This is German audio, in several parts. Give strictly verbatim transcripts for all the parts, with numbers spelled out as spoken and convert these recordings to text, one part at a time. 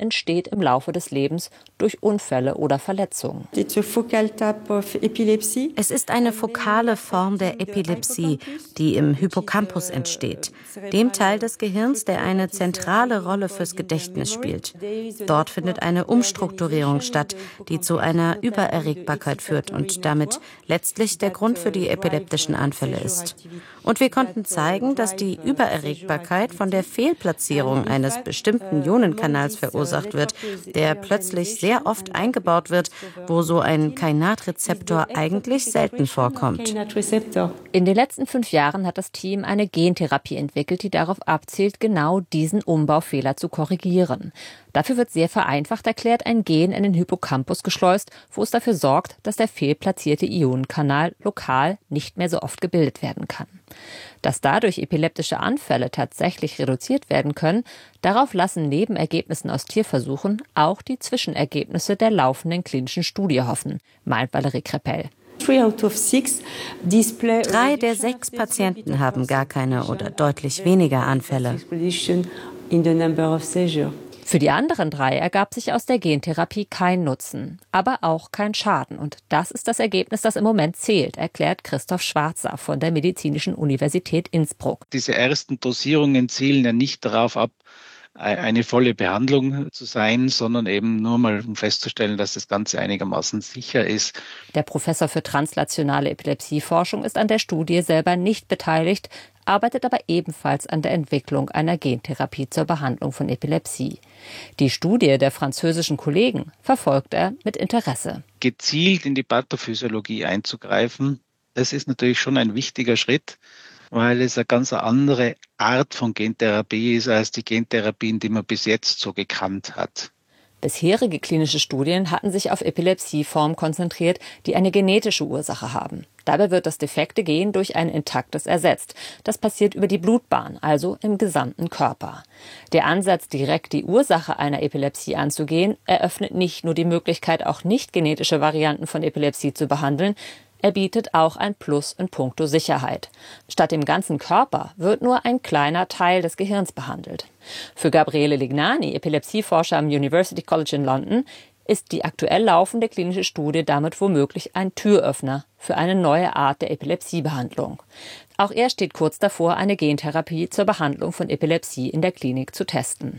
entsteht im Laufe des Lebens durch Unfälle oder Verletzungen. Es ist eine fokale Form der Epilepsie, die im Hippocampus entsteht, dem Teil des Gehirns, der eine zentrale Rolle fürs Gedächtnis spielt. Dort findet eine Umstrukturierung statt, die zu einer Übererregbarkeit führt und damit letztlich der Grund für die epileptischen Anfälle ist. Und wir konnten zeigen, dass die Übererregbarkeit von der Fehlplatzierung eines bestimmten Ionenkanals verursacht wird, der plötzlich sehr oft eingebaut wird, wo so ein Kainat-Rezeptor eigentlich selten vorkommt. In den letzten fünf Jahren hat das Team eine Gentherapie entwickelt, die darauf abzielt, genau diesen Umbaufehler zu korrigieren. Dafür wird sehr vereinfacht erklärt ein Gen in den Hippocampus geschleust, wo es dafür sorgt, dass der fehlplatzierte Ionenkanal lokal nicht mehr so oft gebildet werden kann. Dass dadurch epileptische Anfälle tatsächlich reduziert werden können, darauf lassen neben Ergebnissen aus Tierversuchen auch die Zwischenergebnisse der laufenden klinischen Studie hoffen, meint Valérie Crépel. Drei der sechs Patienten haben gar keine oder deutlich weniger Anfälle. Für die anderen drei ergab sich aus der Gentherapie kein Nutzen, aber auch kein Schaden. Und das ist das Ergebnis, das im Moment zählt, erklärt Christoph Schwarzer von der Medizinischen Universität Innsbruck. Diese ersten Dosierungen zielen ja nicht darauf ab, eine volle Behandlung zu sein, sondern eben nur mal um festzustellen, dass das Ganze einigermaßen sicher ist. Der Professor für translationale Epilepsieforschung ist an der Studie selber nicht beteiligt, arbeitet aber ebenfalls an der Entwicklung einer Gentherapie zur Behandlung von Epilepsie. Die Studie der französischen Kollegen verfolgt er mit Interesse. Gezielt in die Pathophysiologie einzugreifen, das ist natürlich schon ein wichtiger Schritt, weil es eine ganz andere Art von Gentherapie ist als die Gentherapien, die man bis jetzt so gekannt hat. Bisherige klinische Studien hatten sich auf Epilepsieformen konzentriert, die eine genetische Ursache haben. Dabei wird das defekte Gen durch ein intaktes ersetzt. Das passiert über die Blutbahn, also im gesamten Körper. Der Ansatz, direkt die Ursache einer Epilepsie anzugehen, eröffnet nicht nur die Möglichkeit, auch nicht genetische Varianten von Epilepsie zu behandeln, er bietet auch ein Plus in puncto Sicherheit. Statt dem ganzen Körper wird nur ein kleiner Teil des Gehirns behandelt. Für Gabriele Lignani, Epilepsieforscher am University College in London, ist die aktuell laufende klinische Studie damit womöglich ein Türöffner für eine neue Art der Epilepsiebehandlung. Auch er steht kurz davor, eine Gentherapie zur Behandlung von Epilepsie in der Klinik zu testen.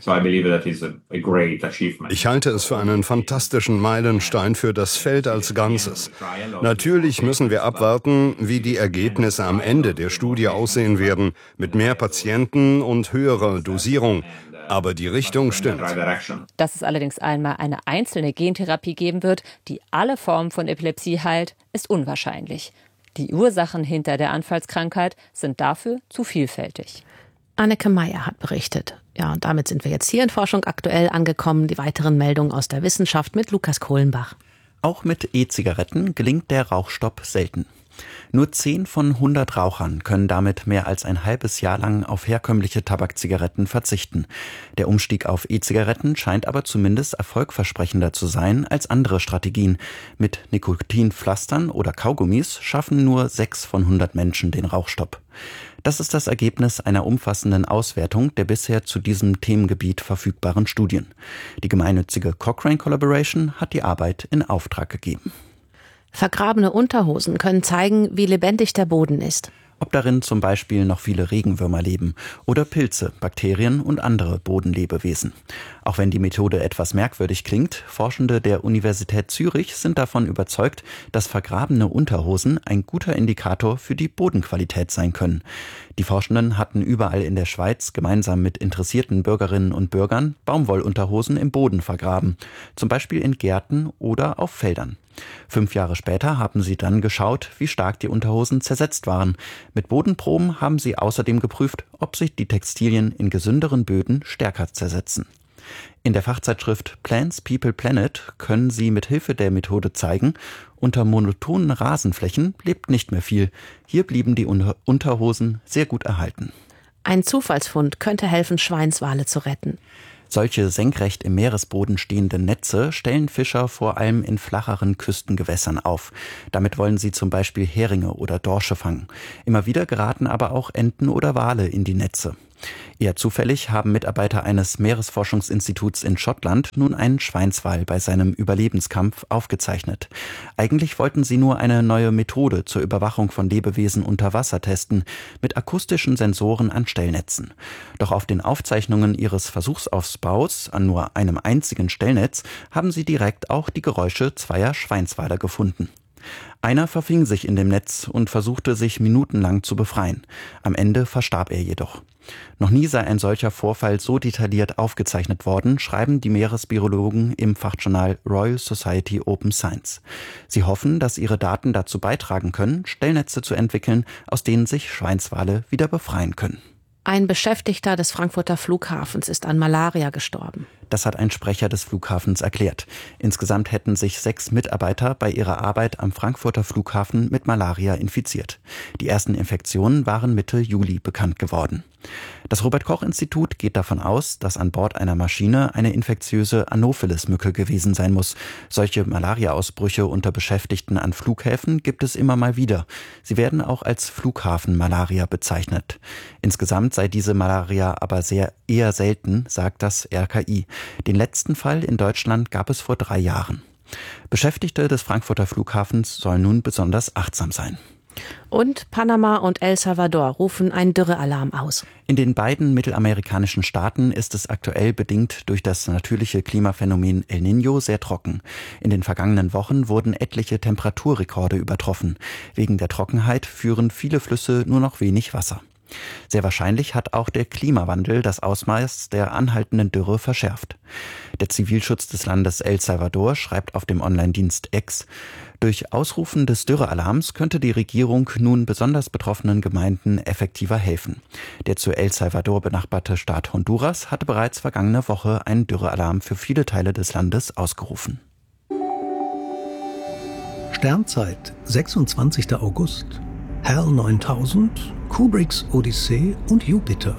Ich halte es für einen fantastischen Meilenstein für das Feld als Ganzes. Natürlich müssen wir abwarten, wie die Ergebnisse am Ende der Studie aussehen werden, mit mehr Patienten und höherer Dosierung. Aber die Richtung stimmt. Dass es allerdings einmal eine einzelne Gentherapie geben wird, die alle Formen von Epilepsie heilt, ist unwahrscheinlich. Die Ursachen hinter der Anfallskrankheit sind dafür zu vielfältig. Anneke Meyer hat berichtet. Ja, und damit sind wir jetzt hier in Forschung aktuell angekommen. Die weiteren Meldungen aus der Wissenschaft mit Lukas Kohlenbach. Auch mit E-Zigaretten gelingt der Rauchstopp selten. Nur zehn von hundert Rauchern können damit mehr als ein halbes Jahr lang auf herkömmliche Tabakzigaretten verzichten. Der Umstieg auf E-Zigaretten scheint aber zumindest erfolgversprechender zu sein als andere Strategien. Mit Nikotinpflastern oder Kaugummis schaffen nur sechs von hundert Menschen den Rauchstopp. Das ist das Ergebnis einer umfassenden Auswertung der bisher zu diesem Themengebiet verfügbaren Studien. Die gemeinnützige Cochrane Collaboration hat die Arbeit in Auftrag gegeben. Vergrabene Unterhosen können zeigen, wie lebendig der Boden ist. Ob darin zum Beispiel noch viele Regenwürmer leben oder Pilze, Bakterien und andere Bodenlebewesen. Auch wenn die Methode etwas merkwürdig klingt, Forschende der Universität Zürich sind davon überzeugt, dass vergrabene Unterhosen ein guter Indikator für die Bodenqualität sein können. Die Forschenden hatten überall in der Schweiz gemeinsam mit interessierten Bürgerinnen und Bürgern Baumwollunterhosen im Boden vergraben, zum Beispiel in Gärten oder auf Feldern. Fünf Jahre später haben sie dann geschaut, wie stark die Unterhosen zersetzt waren. Mit Bodenproben haben sie außerdem geprüft, ob sich die Textilien in gesünderen Böden stärker zersetzen. In der Fachzeitschrift Plants People Planet können sie mit Hilfe der Methode zeigen, unter monotonen Rasenflächen lebt nicht mehr viel. Hier blieben die Unterhosen sehr gut erhalten. Ein Zufallsfund könnte helfen, Schweinswale zu retten. Solche senkrecht im Meeresboden stehenden Netze stellen Fischer vor allem in flacheren Küstengewässern auf. Damit wollen sie zum Beispiel Heringe oder Dorsche fangen. Immer wieder geraten aber auch Enten oder Wale in die Netze. Eher zufällig haben Mitarbeiter eines Meeresforschungsinstituts in Schottland nun einen Schweinswal bei seinem Überlebenskampf aufgezeichnet. Eigentlich wollten sie nur eine neue Methode zur Überwachung von Lebewesen unter Wasser testen, mit akustischen Sensoren an Stellnetzen. Doch auf den Aufzeichnungen ihres Versuchsaufbaus an nur einem einzigen Stellnetz haben sie direkt auch die Geräusche zweier Schweinswale gefunden. Einer verfing sich in dem Netz und versuchte, sich minutenlang zu befreien. Am Ende verstarb er jedoch. Noch nie sei ein solcher Vorfall so detailliert aufgezeichnet worden, schreiben die Meeresbiologen im Fachjournal Royal Society Open Science. Sie hoffen, dass ihre Daten dazu beitragen können, Stellnetze zu entwickeln, aus denen sich Schweinswale wieder befreien können. Ein Beschäftigter des Frankfurter Flughafens ist an Malaria gestorben. Das hat ein Sprecher des Flughafens erklärt. Insgesamt hätten sich sechs Mitarbeiter bei ihrer Arbeit am Frankfurter Flughafen mit Malaria infiziert. Die ersten Infektionen waren Mitte Juli bekannt geworden. Das Robert-Koch-Institut geht davon aus, dass an Bord einer Maschine eine infektiöse Anopheles-Mücke gewesen sein muss. Solche Malaria-Ausbrüche unter Beschäftigten an Flughäfen gibt es immer mal wieder. Sie werden auch als Flughafen-Malaria bezeichnet. Insgesamt sei diese Malaria aber sehr eher selten, sagt das R K I. Den letzten Fall in Deutschland gab es vor drei Jahren. Beschäftigte des Frankfurter Flughafens sollen nun besonders achtsam sein. Und Panama und El Salvador rufen einen Dürrealarm aus. In den beiden mittelamerikanischen Staaten ist es aktuell bedingt durch das natürliche Klimaphänomen El Niño sehr trocken. In den vergangenen Wochen wurden etliche Temperaturrekorde übertroffen. Wegen der Trockenheit führen viele Flüsse nur noch wenig Wasser. Sehr wahrscheinlich hat auch der Klimawandel das Ausmaß der anhaltenden Dürre verschärft. Der Zivilschutz des Landes El Salvador schreibt auf dem Online-Dienst X: Durch Ausrufen des Dürrealarms könnte die Regierung nun besonders betroffenen Gemeinden effektiver helfen. Der zu El Salvador benachbarte Staat Honduras hatte bereits vergangene Woche einen Dürrealarm für viele Teile des Landes ausgerufen. Sternzeit, sechsundzwanzigster August. H A L neuntausend, Kubricks Odyssee und Jupiter.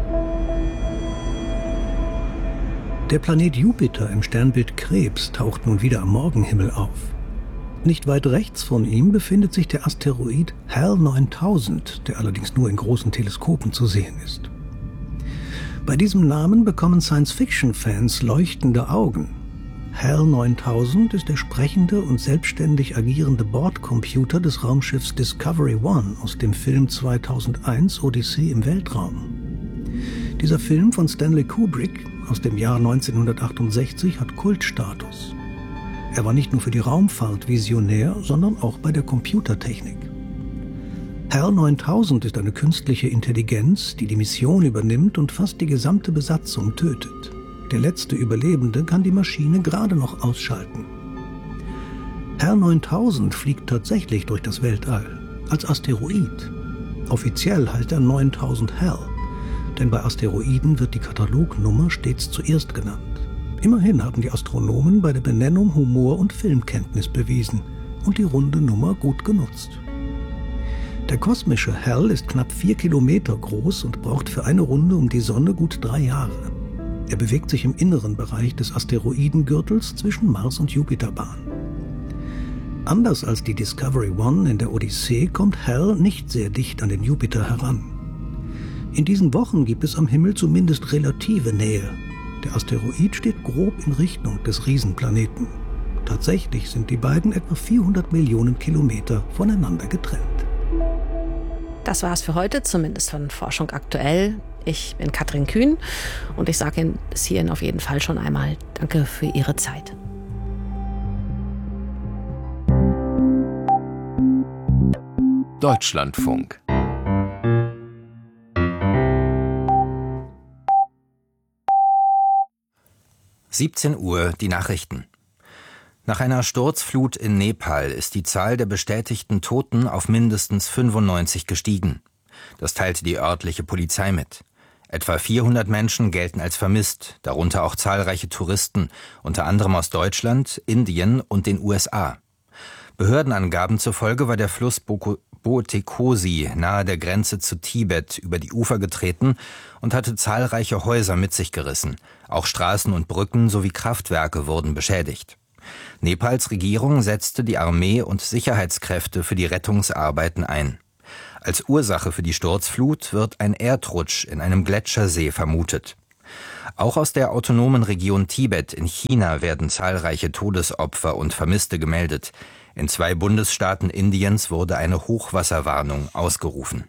Der Planet Jupiter im Sternbild Krebs taucht nun wieder am Morgenhimmel auf. Nicht weit rechts von ihm befindet sich der Asteroid H A L neuntausend, der allerdings nur in großen Teleskopen zu sehen ist. Bei diesem Namen bekommen Science-Fiction-Fans leuchtende Augen. H A L neuntausend ist der sprechende und selbstständig agierende Bordcomputer des Raumschiffs Discovery One aus dem Film zweitausendeins Odyssee im Weltraum. Dieser Film von Stanley Kubrick aus dem Jahr neunzehnhundertachtundsechzig hat Kultstatus. Er war nicht nur für die Raumfahrt visionär, sondern auch bei der Computertechnik. H A L neuntausend ist eine künstliche Intelligenz, die die Mission übernimmt und fast die gesamte Besatzung tötet. Der letzte Überlebende kann die Maschine gerade noch ausschalten. H A L neuntausend fliegt tatsächlich durch das Weltall, als Asteroid. Offiziell heißt er neuntausend H A L, denn bei Asteroiden wird die Katalognummer stets zuerst genannt. Immerhin haben die Astronomen bei der Benennung Humor und Filmkenntnis bewiesen und die runde Nummer gut genutzt. Der kosmische H A L ist knapp vier Kilometer groß und braucht für eine Runde um die Sonne gut drei Jahre. Er bewegt sich im inneren Bereich des Asteroidengürtels zwischen Mars- und Jupiterbahn. Anders als die Discovery One in der Odyssee kommt H A L nicht sehr dicht an den Jupiter heran. In diesen Wochen gibt es am Himmel zumindest relative Nähe. Der Asteroid steht grob in Richtung des Riesenplaneten. Tatsächlich sind die beiden etwa vierhundert Millionen Kilometer voneinander getrennt. Das war's für heute, zumindest von Forschung aktuell. Ich bin Katrin Kühn und ich sage Ihnen bis hierhin auf jeden Fall schon einmal Danke für Ihre Zeit. Deutschlandfunk. siebzehn Uhr, die Nachrichten. Nach einer Sturzflut in Nepal ist die Zahl der bestätigten Toten auf mindestens fünfundneunzig gestiegen. Das teilte die örtliche Polizei mit. Etwa vierhundert Menschen gelten als vermisst, darunter auch zahlreiche Touristen, unter anderem aus Deutschland, Indien und den U S A. Behördenangaben zufolge war der Fluss Botekosi nahe der Grenze zu Tibet über die Ufer getreten und hatte zahlreiche Häuser mit sich gerissen. Auch Straßen und Brücken sowie Kraftwerke wurden beschädigt. Nepals Regierung setzte die Armee und Sicherheitskräfte für die Rettungsarbeiten ein. Als Ursache für die Sturzflut wird ein Erdrutsch in einem Gletschersee vermutet. Auch aus der autonomen Region Tibet in China werden zahlreiche Todesopfer und Vermisste gemeldet. In zwei Bundesstaaten Indiens wurde eine Hochwasserwarnung ausgerufen.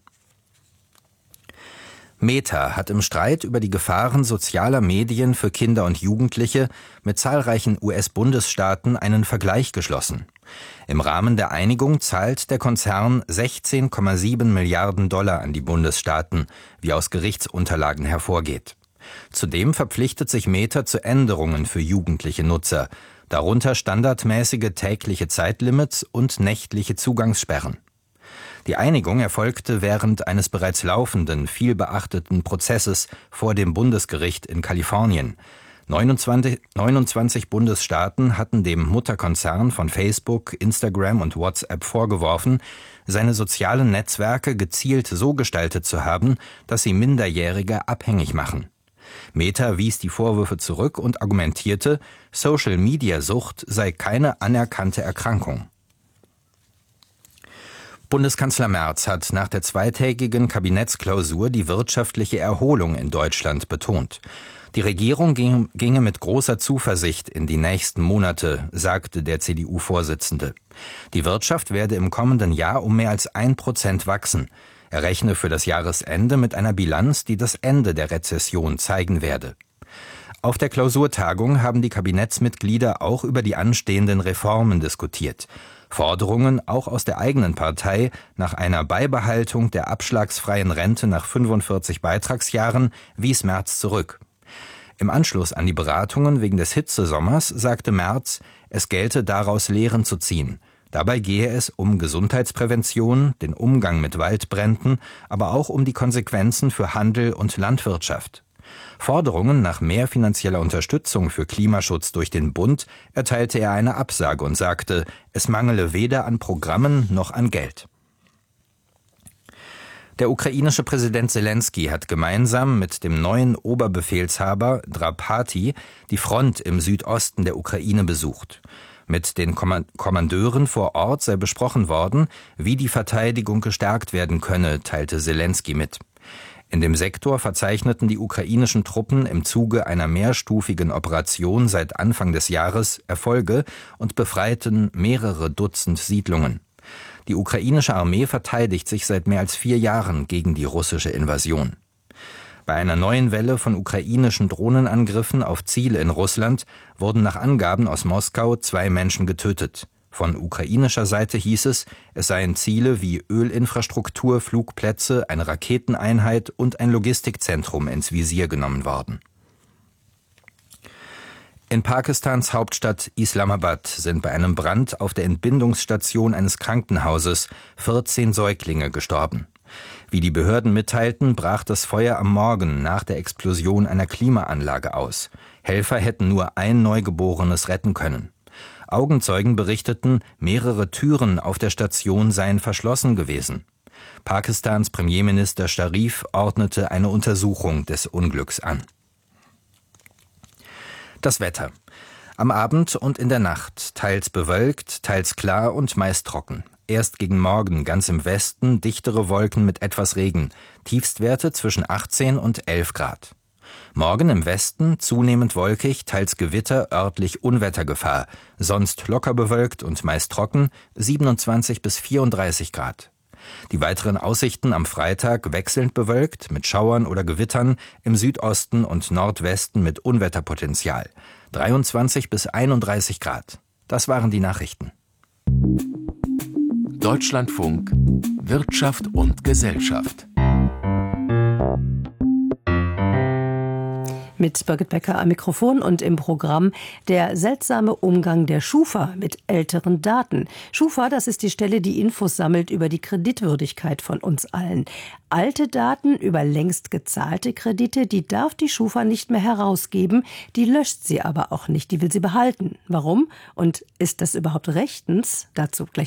Meta hat im Streit über die Gefahren sozialer Medien für Kinder und Jugendliche mit zahlreichen U S-Bundesstaaten einen Vergleich geschlossen. Im Rahmen der Einigung zahlt der Konzern sechzehn Komma sieben Milliarden Dollar an die Bundesstaaten, wie aus Gerichtsunterlagen hervorgeht. Zudem verpflichtet sich Meta zu Änderungen für jugendliche Nutzer, darunter standardmäßige tägliche Zeitlimits und nächtliche Zugangssperren. Die Einigung erfolgte während eines bereits laufenden, vielbeachteten Prozesses vor dem Bundesgericht in Kalifornien. neunundzwanzig, neunundzwanzig Bundesstaaten hatten dem Mutterkonzern von Facebook, Instagram und WhatsApp vorgeworfen, seine sozialen Netzwerke gezielt so gestaltet zu haben, dass sie Minderjährige abhängig machen. Meta wies die Vorwürfe zurück und argumentierte, Social-Media-Sucht sei keine anerkannte Erkrankung. Bundeskanzler Merz hat nach der zweitägigen Kabinettsklausur die wirtschaftliche Erholung in Deutschland betont. Die Regierung ging, ginge mit großer Zuversicht in die nächsten Monate, sagte der C D U-Vorsitzende. Die Wirtschaft werde im kommenden Jahr um mehr als ein Prozent wachsen. Er rechne für das Jahresende mit einer Bilanz, die das Ende der Rezession zeigen werde. Auf der Klausurtagung haben die Kabinettsmitglieder auch über die anstehenden Reformen diskutiert. Forderungen auch aus der eigenen Partei nach einer Beibehaltung der abschlagsfreien Rente nach fünfundvierzig Beitragsjahren wies Merz zurück. Im Anschluss an die Beratungen wegen des Hitzesommers sagte Merz, es gelte daraus Lehren zu ziehen. Dabei gehe es um Gesundheitsprävention, den Umgang mit Waldbränden, aber auch um die Konsequenzen für Handel und Landwirtschaft. Forderungen nach mehr finanzieller Unterstützung für Klimaschutz durch den Bund erteilte er eine Absage und sagte, es mangele weder an Programmen noch an Geld. Der ukrainische Präsident Selenskyj hat gemeinsam mit dem neuen Oberbefehlshaber Drapati die Front im Südosten der Ukraine besucht. Mit den Kommandeuren vor Ort sei besprochen worden, wie die Verteidigung gestärkt werden könne, teilte Selenskyj mit. In dem Sektor verzeichneten die ukrainischen Truppen im Zuge einer mehrstufigen Operation seit Anfang des Jahres Erfolge und befreiten mehrere Dutzend Siedlungen. Die ukrainische Armee verteidigt sich seit mehr als vier Jahren gegen die russische Invasion. Bei einer neuen Welle von ukrainischen Drohnenangriffen auf Ziele in Russland wurden nach Angaben aus Moskau zwei Menschen getötet. Von ukrainischer Seite hieß es, es seien Ziele wie Ölinfrastruktur, Flugplätze, eine Raketeneinheit und ein Logistikzentrum ins Visier genommen worden. In Pakistans Hauptstadt Islamabad sind bei einem Brand auf der Entbindungsstation eines Krankenhauses vierzehn Säuglinge gestorben. Wie die Behörden mitteilten, brach das Feuer am Morgen nach der Explosion einer Klimaanlage aus. Helfer hätten nur ein Neugeborenes retten können. Augenzeugen berichteten, mehrere Türen auf der Station seien verschlossen gewesen. Pakistans Premierminister Sharif ordnete eine Untersuchung des Unglücks an. Das Wetter. Am Abend und in der Nacht teils bewölkt, teils klar und meist trocken. Erst gegen Morgen ganz im Westen dichtere Wolken mit etwas Regen. Tiefstwerte zwischen achtzehn und elf Grad. Morgen im Westen zunehmend wolkig, teils Gewitter, örtlich Unwettergefahr. Sonst locker bewölkt und meist trocken, siebenundzwanzig bis vierunddreißig Grad. Die weiteren Aussichten am Freitag wechselnd bewölkt, mit Schauern oder Gewittern, im Südosten und Nordwesten mit Unwetterpotenzial. dreiundzwanzig bis einunddreißig Grad. Das waren die Nachrichten. Deutschlandfunk Wirtschaft und Gesellschaft. Mit Birgit Becker am Mikrofon und im Programm der seltsame Umgang der Schufa mit älteren Daten. Schufa, das ist die Stelle, die Infos sammelt über die Kreditwürdigkeit von uns allen. Alte Daten über längst gezahlte Kredite, die darf die Schufa nicht mehr herausgeben, die löscht sie aber auch nicht, die will sie behalten. Warum? Und ist das überhaupt rechtens? Dazu gleich mehr.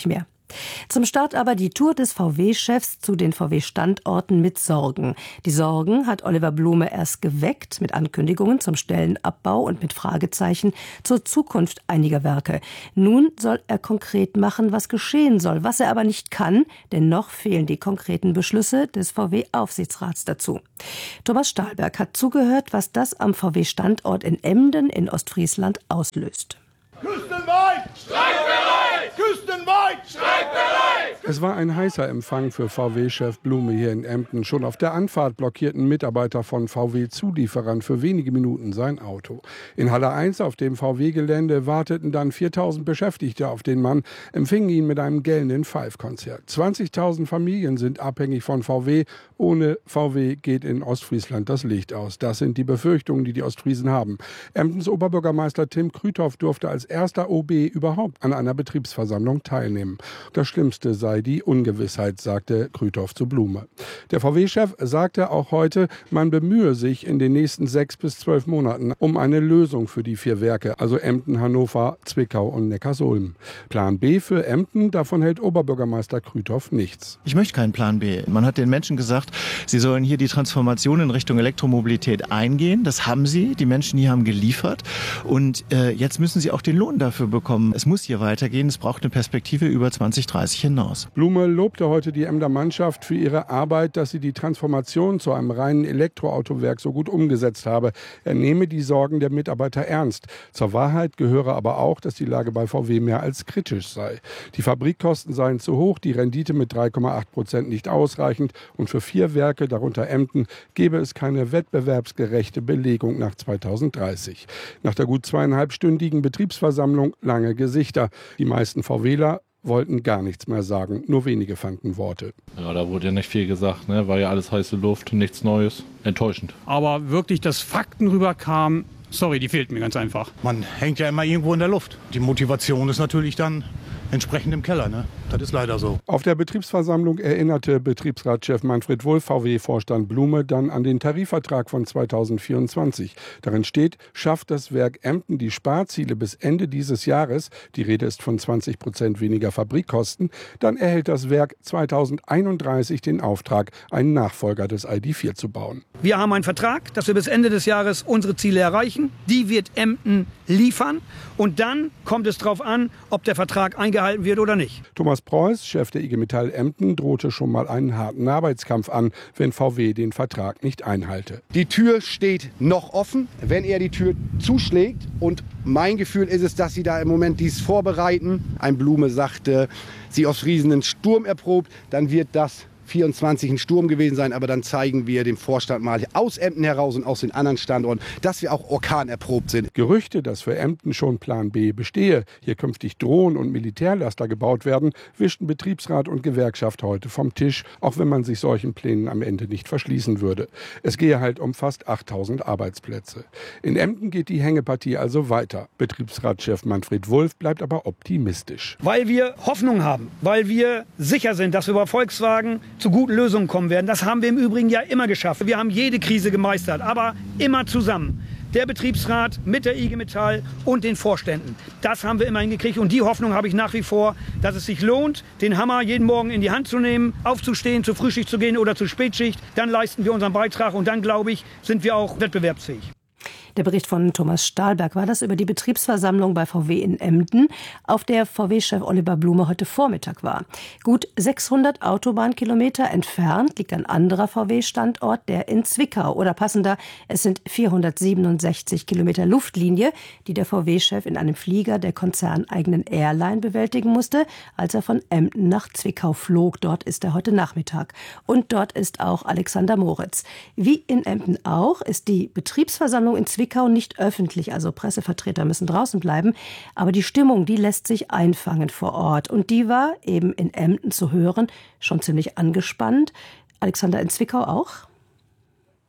Zum Start aber die Tour des V W-Chefs zu den V W-Standorten mit Sorgen. Die Sorgen hat Oliver Blume erst geweckt mit Ankündigungen zum Stellenabbau und mit Fragezeichen zur Zukunft einiger Werke. Nun soll er konkret machen, was geschehen soll, was er aber nicht kann, denn noch fehlen die konkreten Beschlüsse des V W-Aufsichtsrats dazu. Thomas Stahlberg hat zugehört, was das am V W-Standort in Emden in Ostfriesland auslöst. Küstenweit! Streikbereit! Küstenweit! Streikbereit! Es war ein heißer Empfang für V W-Chef Blume hier in Emden. Schon auf der Anfahrt blockierten Mitarbeiter von V W-Zulieferern für wenige Minuten sein Auto. In Halle eins auf dem V W-Gelände warteten dann viertausend Beschäftigte auf den Mann, empfingen ihn mit einem gellenden Pfeifkonzert. zwanzigtausend Familien sind abhängig von V W. Ohne V W geht in Ostfriesland das Licht aus. Das sind die Befürchtungen, die die Ostfriesen haben. Emdens Oberbürgermeister Tim Krüthoff durfte als erster O B überhaupt an einer Betriebsversammlung teilnehmen. Das Schlimmste sei die Ungewissheit, sagte Krüthoff zu Blume. Der V W-Chef sagte auch heute, man bemühe sich in den nächsten sechs bis zwölf Monaten um eine Lösung für die vier Werke, also Emden, Hannover, Zwickau und Neckarsulm. Plan B für Emden, davon hält Oberbürgermeister Krüthoff nichts. Ich möchte keinen Plan B. Man hat den Menschen gesagt, sie sollen hier die Transformation in Richtung Elektromobilität eingehen. Das haben sie. Die Menschen hier haben geliefert. Und äh, jetzt müssen sie auch den Lohn dafür bekommen. Es muss hier weitergehen. Es braucht eine Perspektive über zwanzig dreißig hinaus. Blume lobte heute die Emder Mannschaft für ihre Arbeit, dass sie die Transformation zu einem reinen Elektroautowerk so gut umgesetzt habe. Er nehme die Sorgen der Mitarbeiter ernst. Zur Wahrheit gehöre aber auch, dass die Lage bei V W mehr als kritisch sei. Die Fabrikkosten seien zu hoch, die Rendite mit drei Komma acht Prozent nicht ausreichend und für vier Werke, darunter Emden, gäbe es keine wettbewerbsgerechte Belegung nach zweitausenddreißig. Nach der gut zweieinhalbstündigen Betriebsversammlung lange Gesichter. Die meisten VWler wollten gar nichts mehr sagen, nur wenige fanden Worte. Ja, da wurde ja nicht viel gesagt, ne? War ja alles heiße Luft, nichts Neues, enttäuschend. Aber wirklich, dass Fakten rüberkamen, sorry, die fehlten mir ganz einfach. Man hängt ja immer irgendwo in der Luft. Die Motivation ist natürlich dann entsprechend im Keller, ne? Das ist leider so. Auf der Betriebsversammlung erinnerte Betriebsratschef Manfred Wulff, V W-Vorstand Blume, dann an den Tarifvertrag von zweitausendvierundzwanzig. Darin steht, schafft das Werk Emden die Sparziele bis Ende dieses Jahres, die Rede ist von zwanzig Prozent weniger Fabrikkosten, dann erhält das Werk zweitausendeinunddreißig den Auftrag, einen Nachfolger des I D vier zu bauen. Wir haben einen Vertrag, dass wir bis Ende des Jahres unsere Ziele erreichen. Die wird Emden liefern. Und dann kommt es darauf an, ob der Vertrag eingehalten wird oder nicht. Thomas Preuß, Chef der I G Metall Emden, drohte schon mal einen harten Arbeitskampf an, wenn V W den Vertrag nicht einhalte. Die Tür steht noch offen, wenn er die Tür zuschlägt. Und mein Gefühl ist es, dass sie da im Moment dies vorbereiten. Ein Blume sagte, sie Ostfriesen einen Sturm erprobt, dann wird das vierundzwanzig ein Sturm gewesen sein, aber dann zeigen wir dem Vorstand mal aus Emden heraus und aus den anderen Standorten, dass wir auch orkanerprobt sind. Gerüchte, dass für Emden schon Plan B bestehe, hier künftig Drohnen- und Militärlaster gebaut werden, wischten Betriebsrat und Gewerkschaft heute vom Tisch, auch wenn man sich solchen Plänen am Ende nicht verschließen würde. Es gehe halt um fast achttausend Arbeitsplätze. In Emden geht die Hängepartie also weiter. Betriebsratschef Manfred Wulff bleibt aber optimistisch. Weil wir Hoffnung haben, weil wir sicher sind, dass wir bei Volkswagen zu guten Lösungen kommen werden. Das haben wir im Übrigen ja immer geschafft. Wir haben jede Krise gemeistert, aber immer zusammen. Der Betriebsrat mit der I G Metall und den Vorständen. Das haben wir immer hingekriegt und die Hoffnung habe ich nach wie vor, dass es sich lohnt, den Hammer jeden Morgen in die Hand zu nehmen, aufzustehen, zur Frühschicht zu gehen oder zur Spätschicht. Dann leisten wir unseren Beitrag und dann, glaube ich, sind wir auch wettbewerbsfähig. Der Bericht von Thomas Stahlberg war das über die Betriebsversammlung bei V W in Emden, auf der V W-Chef Oliver Blume heute Vormittag war. Gut sechshundert Autobahnkilometer entfernt liegt ein anderer V W-Standort, der in Zwickau. Oder passender, es sind vierhundertsiebenundsechzig Kilometer Luftlinie, die der V W-Chef in einem Flieger der konzerneigenen Airline bewältigen musste, als er von Emden nach Zwickau flog. Dort ist er heute Nachmittag. Und dort ist auch Alexander Moritz. Wie in Emden auch ist die Betriebsversammlung in Zwickau nicht öffentlich, also Pressevertreter müssen draußen bleiben. Aber die Stimmung, die lässt sich einfangen vor Ort. Und die war eben in Emden zu hören, schon ziemlich angespannt. Alexander, in Zwickau auch?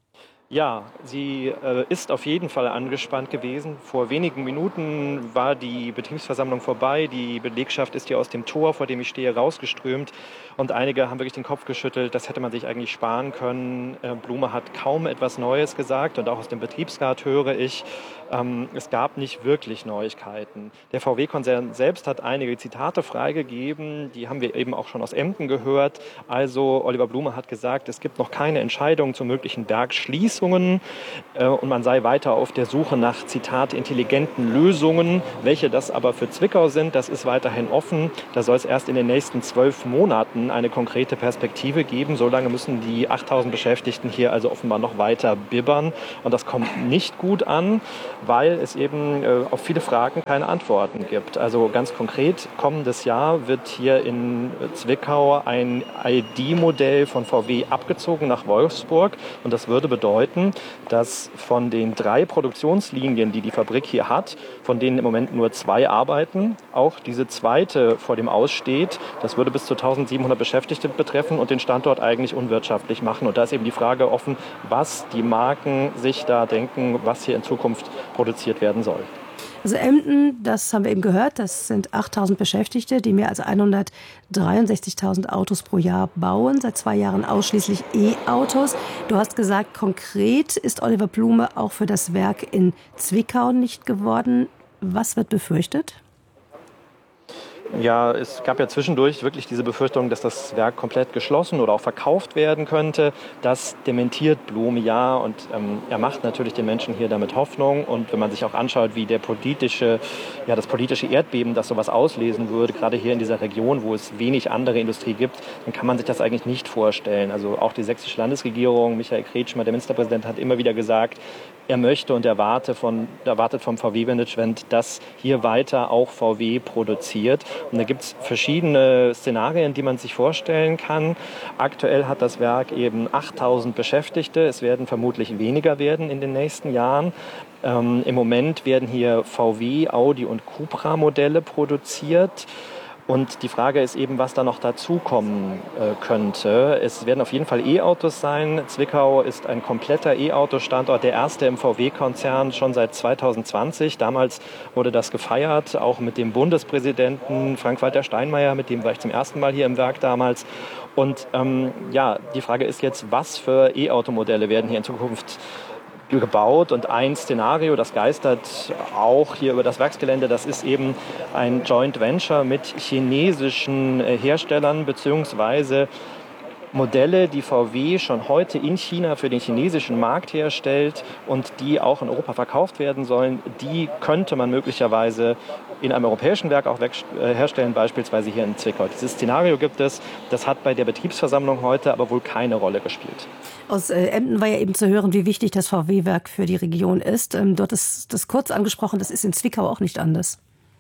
Ja, sie äh, ist auf jeden Fall angespannt gewesen. Vor wenigen Minuten war die Betriebsversammlung vorbei. Die Belegschaft ist hier aus dem Tor, vor dem ich stehe, rausgeströmt. Und einige haben wirklich den Kopf geschüttelt. Das hätte man sich eigentlich sparen können. Äh, Blume hat kaum etwas Neues gesagt. Und auch aus dem Betriebsrat höre ich, ähm, es gab nicht wirklich Neuigkeiten. Der V W-Konzern selbst hat einige Zitate freigegeben. Die haben wir eben auch schon aus Emden gehört. Also Oliver Blume hat gesagt, es gibt noch keine Entscheidung zu möglichen Werksschließungen. Äh, und man sei weiter auf der Suche nach, Zitat, intelligenten Lösungen. Welche das aber für Zwickau sind, das ist weiterhin offen. Da soll es erst in den nächsten zwölf Monaten eine konkrete Perspektive geben. Solange müssen die achttausend Beschäftigten hier also offenbar noch weiter bibbern. Und das kommt nicht gut an, weil es eben äh, auf viele Fragen keine Antworten gibt. Also ganz konkret, kommendes Jahr wird hier in Zwickau ein I D-Modell von V W abgezogen nach Wolfsburg. Und das würde bedeuten, dass von den drei Produktionslinien, die die Fabrik hier hat, von denen im Moment nur zwei arbeiten, auch diese zweite vor dem Aus steht. Das würde bis zu eintausendsiebenhundert Beschäftigte betreffen und den Standort eigentlich unwirtschaftlich machen. Und da ist eben die Frage offen, was die Marken sich da denken, was hier in Zukunft produziert werden soll. Also Emden, das haben wir eben gehört, das sind achttausend Beschäftigte, die mehr als hundertdreiundsechzigtausend Autos pro Jahr bauen, seit zwei Jahren ausschließlich E-Autos. Du hast gesagt, konkret ist Oliver Blume auch für das Werk in Zwickau nicht geworden. Was wird befürchtet? Ja, es gab ja zwischendurch wirklich diese Befürchtung, dass das Werk komplett geschlossen oder auch verkauft werden könnte. Das dementiert Blume ja und ähm, er macht natürlich den Menschen hier damit Hoffnung. Und wenn man sich auch anschaut, wie der politische, ja, das politische Erdbeben, das sowas auslesen würde, gerade hier in dieser Region, wo es wenig andere Industrie gibt, dann kann man sich das eigentlich nicht vorstellen. Also auch die sächsische Landesregierung, Michael Kretschmer, der Ministerpräsident, hat immer wieder gesagt, er möchte und erwarte von, erwartet vom V W-Management, dass hier weiter auch V W produziert. Und da gibt es verschiedene Szenarien, die man sich vorstellen kann. Aktuell hat das Werk eben achttausend Beschäftigte. Es werden vermutlich weniger werden in den nächsten Jahren. Ähm, im Moment werden hier V W, Audi und Cupra-Modelle produziert. Und die Frage ist eben, was da noch dazukommen äh, könnte. Es werden auf jeden Fall E-Autos sein. Zwickau ist ein kompletter E-Auto-Standort, der erste im V W-Konzern schon seit zweitausendzwanzig. Damals wurde das gefeiert, auch mit dem Bundespräsidenten Frank-Walter Steinmeier, mit dem war ich zum ersten Mal hier im Werk damals. Und ähm, ja, die Frage ist jetzt, was für E-Auto-Modelle werden hier in Zukunft gebaut. Und ein Szenario, das geistert auch hier über das Werksgelände, das ist eben ein Joint Venture mit chinesischen Herstellern beziehungsweise Modelle, die V W schon heute in China für den chinesischen Markt herstellt und die auch in Europa verkauft werden sollen, die könnte man möglicherweise in einem europäischen Werk auch herstellen, beispielsweise hier in Zwickau. Dieses Szenario gibt es, das hat bei der Betriebsversammlung heute aber wohl keine Rolle gespielt. Aus äh, Emden war ja eben zu hören, wie wichtig das V W-Werk für die Region ist. Ähm, dort ist das kurz angesprochen, das ist in Zwickau auch nicht anders.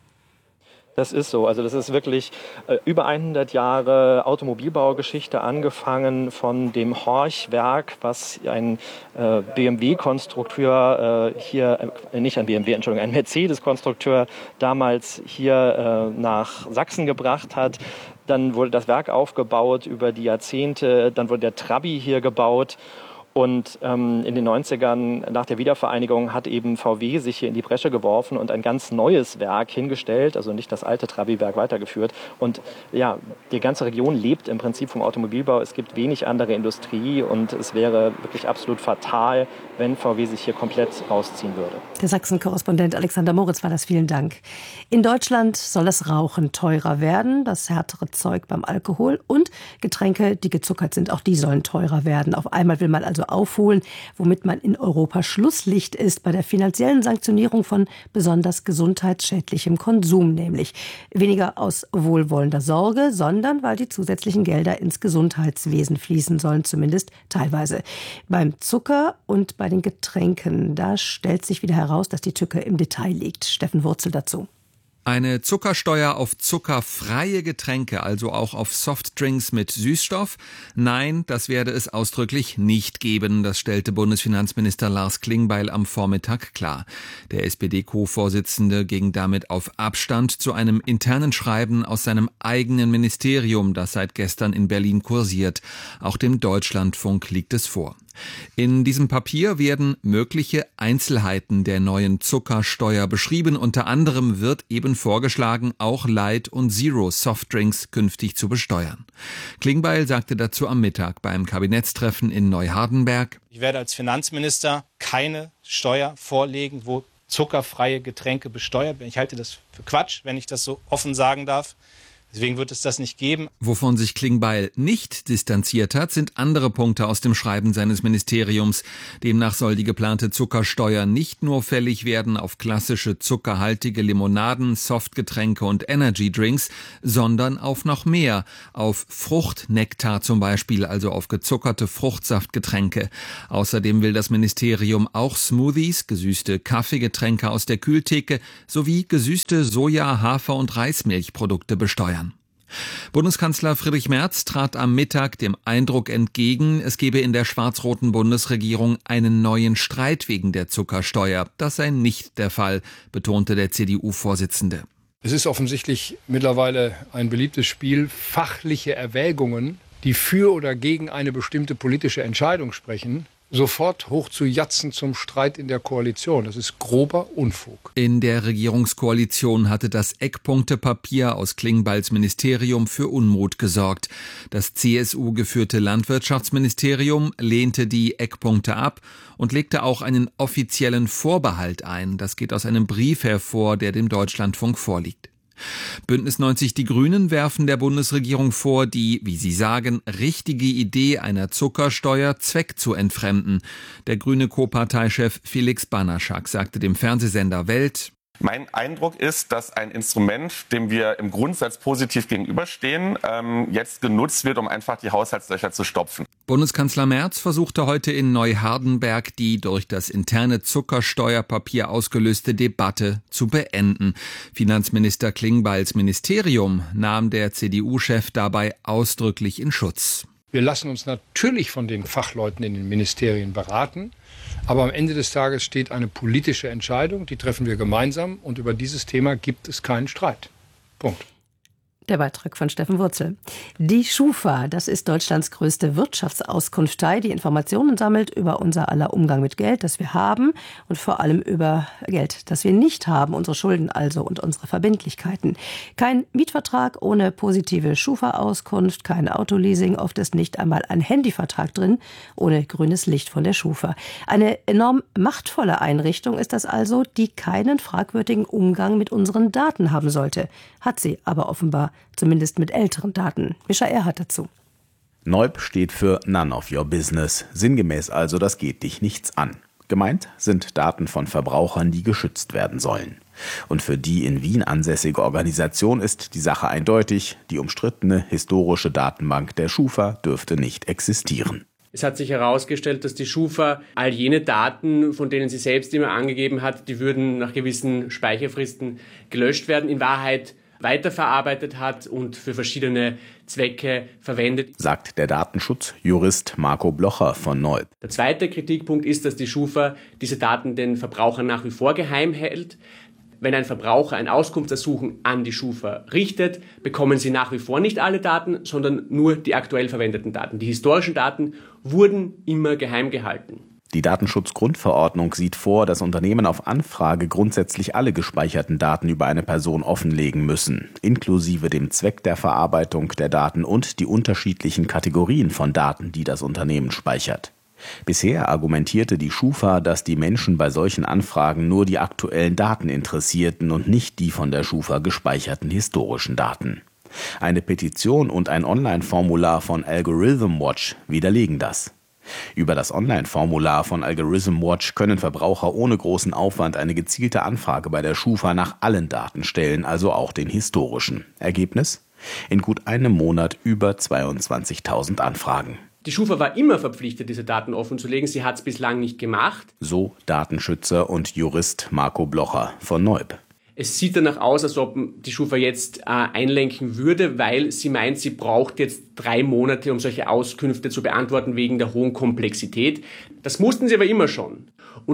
Das ist so. Also das ist wirklich äh, über hundert Jahre Automobilbaugeschichte, angefangen von dem Horch-Werk, was ein äh, B M W-Konstrukteur äh, hier, äh, nicht ein B M W, Entschuldigung, ein Mercedes-Konstrukteur damals hier äh, nach Sachsen gebracht hat. Dann wurde das Werk aufgebaut über die Jahrzehnte, dann wurde der Trabi hier gebaut. Und ähm, in den neunzigern, nach der Wiedervereinigung, hat eben V W sich hier in die Bresche geworfen und ein ganz neues Werk hingestellt, also nicht das alte Trabi-Werk weitergeführt. Und ja, die ganze Region lebt im Prinzip vom Automobilbau. Es gibt wenig andere Industrie und es wäre wirklich absolut fatal, wenn V W sich hier komplett rausziehen würde. Der Sachsen-Korrespondent Alexander Moritz war das. Vielen Dank. In Deutschland soll das Rauchen teurer werden, das härtere Zeug beim Alkohol und Getränke, die gezuckert sind, auch die sollen teurer werden. Auf einmal will man also aufholen, womit man in Europa Schlusslicht ist bei der finanziellen Sanktionierung von besonders gesundheitsschädlichem Konsum, nämlich weniger aus wohlwollender Sorge, sondern weil die zusätzlichen Gelder ins Gesundheitswesen fließen sollen, zumindest teilweise. Beim Zucker und bei den Getränken, da stellt sich wieder heraus, dass die Tücke im Detail liegt. Steffen Wurzel dazu. Eine Zuckersteuer auf zuckerfreie Getränke, also auch auf Softdrinks mit Süßstoff? Nein, das werde es ausdrücklich nicht geben, das stellte Bundesfinanzminister Lars Klingbeil am Vormittag klar. Der S P D-Co-Vorsitzende ging damit auf Abstand zu einem internen Schreiben aus seinem eigenen Ministerium, das seit gestern in Berlin kursiert. Auch dem Deutschlandfunk liegt es vor. In diesem Papier werden mögliche Einzelheiten der neuen Zuckersteuer beschrieben. Unter anderem wird eben vorgeschlagen, auch Light- und Zero-Softdrinks künftig zu besteuern. Klingbeil sagte dazu am Mittag beim Kabinettstreffen in Neuhardenberg: Ich werde als Finanzminister keine Steuer vorlegen, wo zuckerfreie Getränke besteuert werden. Ich halte das für Quatsch, wenn ich das so offen sagen darf. Deswegen wird es das nicht geben. Wovon sich Klingbeil nicht distanziert hat, sind andere Punkte aus dem Schreiben seines Ministeriums. Demnach soll die geplante Zuckersteuer nicht nur fällig werden auf klassische zuckerhaltige Limonaden, Softgetränke und Energydrinks, sondern auf noch mehr, auf Fruchtnektar zum Beispiel, also auf gezuckerte Fruchtsaftgetränke. Außerdem will das Ministerium auch Smoothies, gesüßte Kaffeegetränke aus der Kühltheke sowie gesüßte Soja-, Hafer- und Reismilchprodukte besteuern. Bundeskanzler Friedrich Merz trat am Mittag dem Eindruck entgegen, es gebe in der schwarz-roten Bundesregierung einen neuen Streit wegen der Zuckersteuer. Das sei nicht der Fall, betonte der C D U-Vorsitzende. Es ist offensichtlich mittlerweile ein beliebtes Spiel, fachliche Erwägungen, die für oder gegen eine bestimmte politische Entscheidung sprechen, sofort hoch zu jatzen zum Streit in der Koalition. Das ist grober Unfug. In der Regierungskoalition hatte das Eckpunktepapier aus Klingbeils Ministerium für Unmut gesorgt. Das C S U-geführte Landwirtschaftsministerium lehnte die Eckpunkte ab und legte auch einen offiziellen Vorbehalt ein. Das geht aus einem Brief hervor, der dem Deutschlandfunk vorliegt. Bündnis neunzig Die Grünen werfen der Bundesregierung vor, die, wie sie sagen, richtige Idee einer Zuckersteuer Zweck zu entfremden. Der grüne Co-Parteichef Felix Banaschak sagte dem Fernsehsender Welt: Mein Eindruck ist, dass ein Instrument, dem wir im Grundsatz positiv gegenüberstehen, ähm, jetzt genutzt wird, um einfach die Haushaltslöcher zu stopfen. Bundeskanzler Merz versuchte heute in Neuhardenberg die durch das interne Zuckersteuerpapier ausgelöste Debatte zu beenden. Finanzminister Klingbeils Ministerium nahm der C D U-Chef dabei ausdrücklich in Schutz. Wir lassen uns natürlich von den Fachleuten in den Ministerien beraten. Aber am Ende des Tages steht eine politische Entscheidung, die treffen wir gemeinsam und über dieses Thema gibt es keinen Streit. Punkt. Der Beitrag von Steffen Wurzel. Die Schufa, das ist Deutschlands größte Wirtschaftsauskunftei, die Informationen sammelt über unser aller Umgang mit Geld, das wir haben und vor allem über Geld, das wir nicht haben, unsere Schulden also und unsere Verbindlichkeiten. Kein Mietvertrag ohne positive Schufa-Auskunft, kein Autoleasing, oft ist nicht einmal ein Handyvertrag drin, ohne grünes Licht von der Schufa. Eine enorm machtvolle Einrichtung ist das also, die keinen fragwürdigen Umgang mit unseren Daten haben sollte. Hat sie aber offenbar, zumindest mit älteren Daten. Mischa Erhardt dazu. Neub steht für None of Your Business. Sinngemäß also, das geht dich nichts an. Gemeint sind Daten von Verbrauchern, die geschützt werden sollen. Und für die in Wien ansässige Organisation ist die Sache eindeutig. Die umstrittene historische Datenbank der Schufa dürfte nicht existieren. Es hat sich herausgestellt, dass die Schufa all jene Daten, von denen sie selbst immer angegeben hat, die würden nach gewissen Speicherfristen gelöscht werden, in Wahrheit weiterverarbeitet hat und für verschiedene Zwecke verwendet, sagt der Datenschutzjurist Marco Blocher von Neub. Der zweite Kritikpunkt ist, dass die Schufa diese Daten den Verbrauchern nach wie vor geheim hält. Wenn ein Verbraucher ein Auskunftsersuchen an die Schufa richtet, bekommen sie nach wie vor nicht alle Daten, sondern nur die aktuell verwendeten Daten. Die historischen Daten wurden immer geheim gehalten. Die Datenschutzgrundverordnung sieht vor, dass Unternehmen auf Anfrage grundsätzlich alle gespeicherten Daten über eine Person offenlegen müssen, inklusive dem Zweck der Verarbeitung der Daten und die unterschiedlichen Kategorien von Daten, die das Unternehmen speichert. Bisher argumentierte die Schufa, dass die Menschen bei solchen Anfragen nur die aktuellen Daten interessierten und nicht die von der Schufa gespeicherten historischen Daten. Eine Petition und ein Online-Formular von Algorithm Watch widerlegen das. Über das Online-Formular von Algorithm Watch können Verbraucher ohne großen Aufwand eine gezielte Anfrage bei der Schufa nach allen Daten stellen, also auch den historischen. Ergebnis? In gut einem Monat über zweiundzwanzigtausend Anfragen. Die Schufa war immer verpflichtet, diese Daten offenzulegen. Sie hat es bislang nicht gemacht. So Datenschützer und Jurist Marco Blocher von Neub. Es sieht danach aus, als ob die Schufa jetzt äh, einlenken würde, weil sie meint, sie braucht jetzt drei Monate, um solche Auskünfte zu beantworten, wegen der hohen Komplexität. Das mussten sie aber immer schon. Und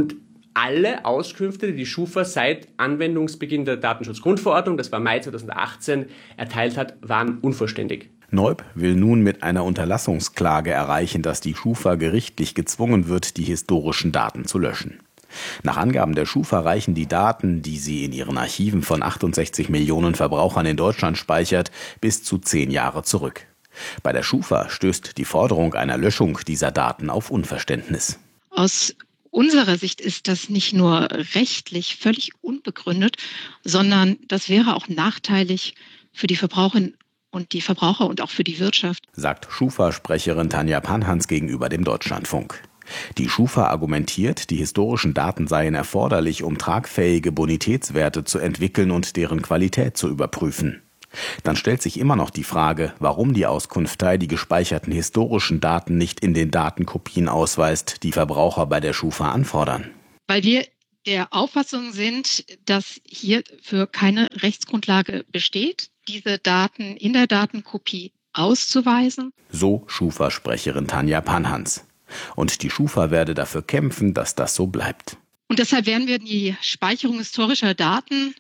alle Auskünfte, die die Schufa seit Anwendungsbeginn der Datenschutzgrundverordnung, das war Mai zweitausendachtzehn, erteilt hat, waren unvollständig. Neub will nun mit einer Unterlassungsklage erreichen, dass die Schufa gerichtlich gezwungen wird, die historischen Daten zu löschen. Nach Angaben der Schufa reichen die Daten, die sie in ihren Archiven von achtundsechzig Millionen Verbrauchern in Deutschland speichert, bis zu zehn Jahre zurück. Bei der Schufa stößt die Forderung einer Löschung dieser Daten auf Unverständnis. Aus unserer Sicht ist das nicht nur rechtlich völlig unbegründet, sondern das wäre auch nachteilig für die Verbraucherinnen und die Verbraucher und auch für die Wirtschaft, sagt Schufa-Sprecherin Tanja Panhans gegenüber dem Deutschlandfunk. Die Schufa argumentiert, die historischen Daten seien erforderlich, um tragfähige Bonitätswerte zu entwickeln und deren Qualität zu überprüfen. Dann stellt sich immer noch die Frage, warum die Auskunftei die gespeicherten historischen Daten nicht in den Datenkopien ausweist, die Verbraucher bei der Schufa anfordern. Weil wir der Auffassung sind, dass hierfür keine Rechtsgrundlage besteht, diese Daten in der Datenkopie auszuweisen. So Schufa-Sprecherin Tanja Panhans. Und die Schufa werde dafür kämpfen, dass das so bleibt. Und deshalb werden wir die Speicherung historischer Daten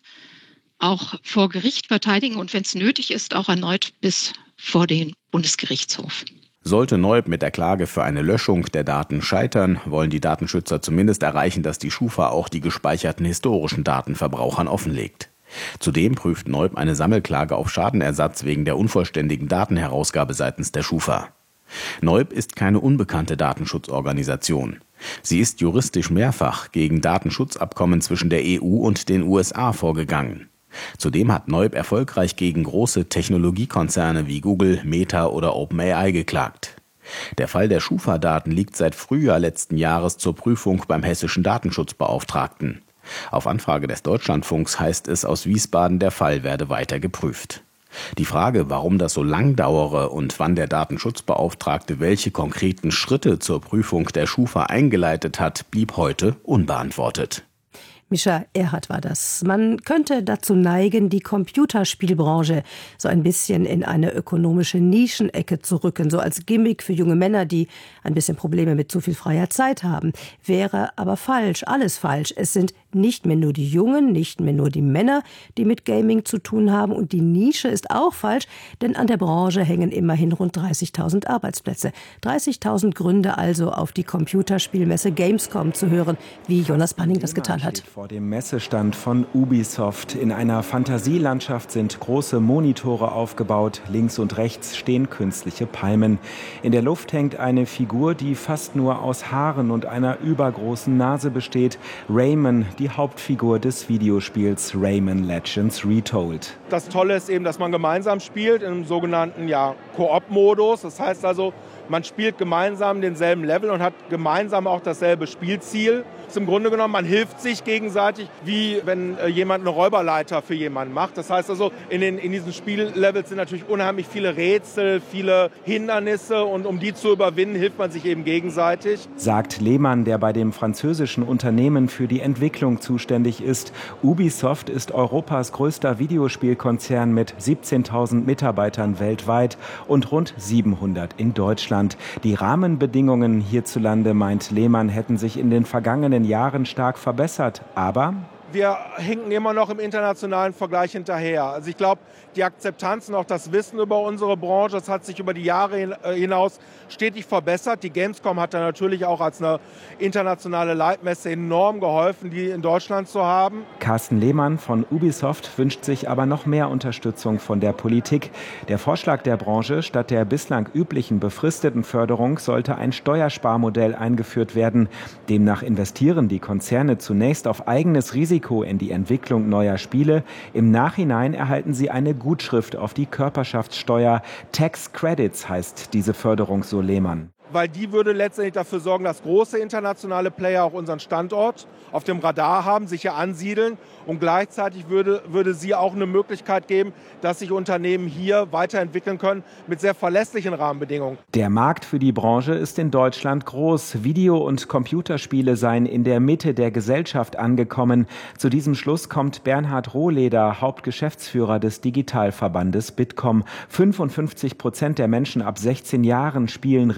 auch vor Gericht verteidigen und wenn es nötig ist, auch erneut bis vor den Bundesgerichtshof. Sollte Neub mit der Klage für eine Löschung der Daten scheitern, wollen die Datenschützer zumindest erreichen, dass die Schufa auch die gespeicherten historischen Daten Verbrauchern offenlegt. Zudem prüft Neub eine Sammelklage auf Schadenersatz wegen der unvollständigen Datenherausgabe seitens der Schufa. Neub ist keine unbekannte Datenschutzorganisation. Sie ist juristisch mehrfach gegen Datenschutzabkommen zwischen der E U und den U S A vorgegangen. Zudem hat Neub erfolgreich gegen große Technologiekonzerne wie Google, Meta oder OpenAI geklagt. Der Fall der Schufa-Daten liegt seit Frühjahr letzten Jahres zur Prüfung beim hessischen Datenschutzbeauftragten. Auf Anfrage des Deutschlandfunks heißt es aus Wiesbaden, der Fall werde weiter geprüft. Die Frage, warum das so lang dauere und wann der Datenschutzbeauftragte welche konkreten Schritte zur Prüfung der Schufa eingeleitet hat, blieb heute unbeantwortet. Mischa Erhardt war das. Man könnte dazu neigen, die Computerspielbranche so ein bisschen in eine ökonomische Nischenecke zu rücken, so als Gimmick für junge Männer, die ein bisschen Probleme mit zu viel freier Zeit haben. Wäre aber falsch, alles falsch. Es sind nicht mehr nur die Jungen, nicht mehr nur die Männer, die mit Gaming zu tun haben. Und die Nische ist auch falsch, denn an der Branche hängen immerhin rund dreißigtausend Arbeitsplätze. dreißigtausend Gründe also, auf die Computerspielmesse Gamescom zu hören, wie Jonas Panning das getan hat. Vor dem Messestand von Ubisoft. In einer Fantasielandschaft sind große Monitore aufgebaut. Links und rechts stehen künstliche Palmen. In der Luft hängt eine Figur, die fast nur aus Haaren und einer übergroßen Nase besteht. Rayman, die Hauptfigur des Videospiels Rayman Legends Retold. Das Tolle ist eben, dass man gemeinsam spielt im sogenannten ja, Koop-Modus. Das heißt also, man spielt gemeinsam denselben Level und hat gemeinsam auch dasselbe Spielziel. Im Grunde genommen, man hilft sich gegenseitig, wie wenn äh, jemand eine Räuberleiter für jemanden macht. Das heißt also, in, den, in diesen Spiellevels sind natürlich unheimlich viele Rätsel, viele Hindernisse und um die zu überwinden, hilft man sich eben gegenseitig. Sagt Lehmann, der bei dem französischen Unternehmen für die Entwicklung zuständig ist. Ubisoft ist Europas größter Videospielkonzern mit siebzehntausend Mitarbeitern weltweit und rund siebenhundert in Deutschland. Die Rahmenbedingungen hierzulande, meint Lehmann, hätten sich in den vergangenen Jahren stark verbessert, aber wir hinken immer noch im internationalen Vergleich hinterher. Also ich glaube, die Akzeptanz und auch das Wissen über unsere Branche, das hat sich über die Jahre hinaus stetig verbessert. Die Gamescom hat da natürlich auch als eine internationale Leitmesse enorm geholfen, die in Deutschland zu haben. Carsten Lehmann von Ubisoft wünscht sich aber noch mehr Unterstützung von der Politik. Der Vorschlag der Branche, statt der bislang üblichen befristeten Förderung sollte ein Steuersparmodell eingeführt werden. Demnach investieren die Konzerne zunächst auf eigenes Risiko in die Entwicklung neuer Spiele. Im Nachhinein erhalten sie eine Gutschrift auf die Körperschaftssteuer. Tax Credits heißt diese Förderung, so Lehmann. Weil die würde letztendlich dafür sorgen, dass große internationale Player auch unseren Standort auf dem Radar haben, sich hier ansiedeln. Und gleichzeitig würde, würde sie auch eine Möglichkeit geben, dass sich Unternehmen hier weiterentwickeln können mit sehr verlässlichen Rahmenbedingungen. Der Markt für die Branche ist in Deutschland groß. Video- und Computerspiele seien in der Mitte der Gesellschaft angekommen. Zu diesem Schluss kommt Bernhard Rohleder, Hauptgeschäftsführer des Digitalverbandes Bitkom. fünfundfünfzig Prozent der Menschen ab sechzehn Jahren spielen regelmäßig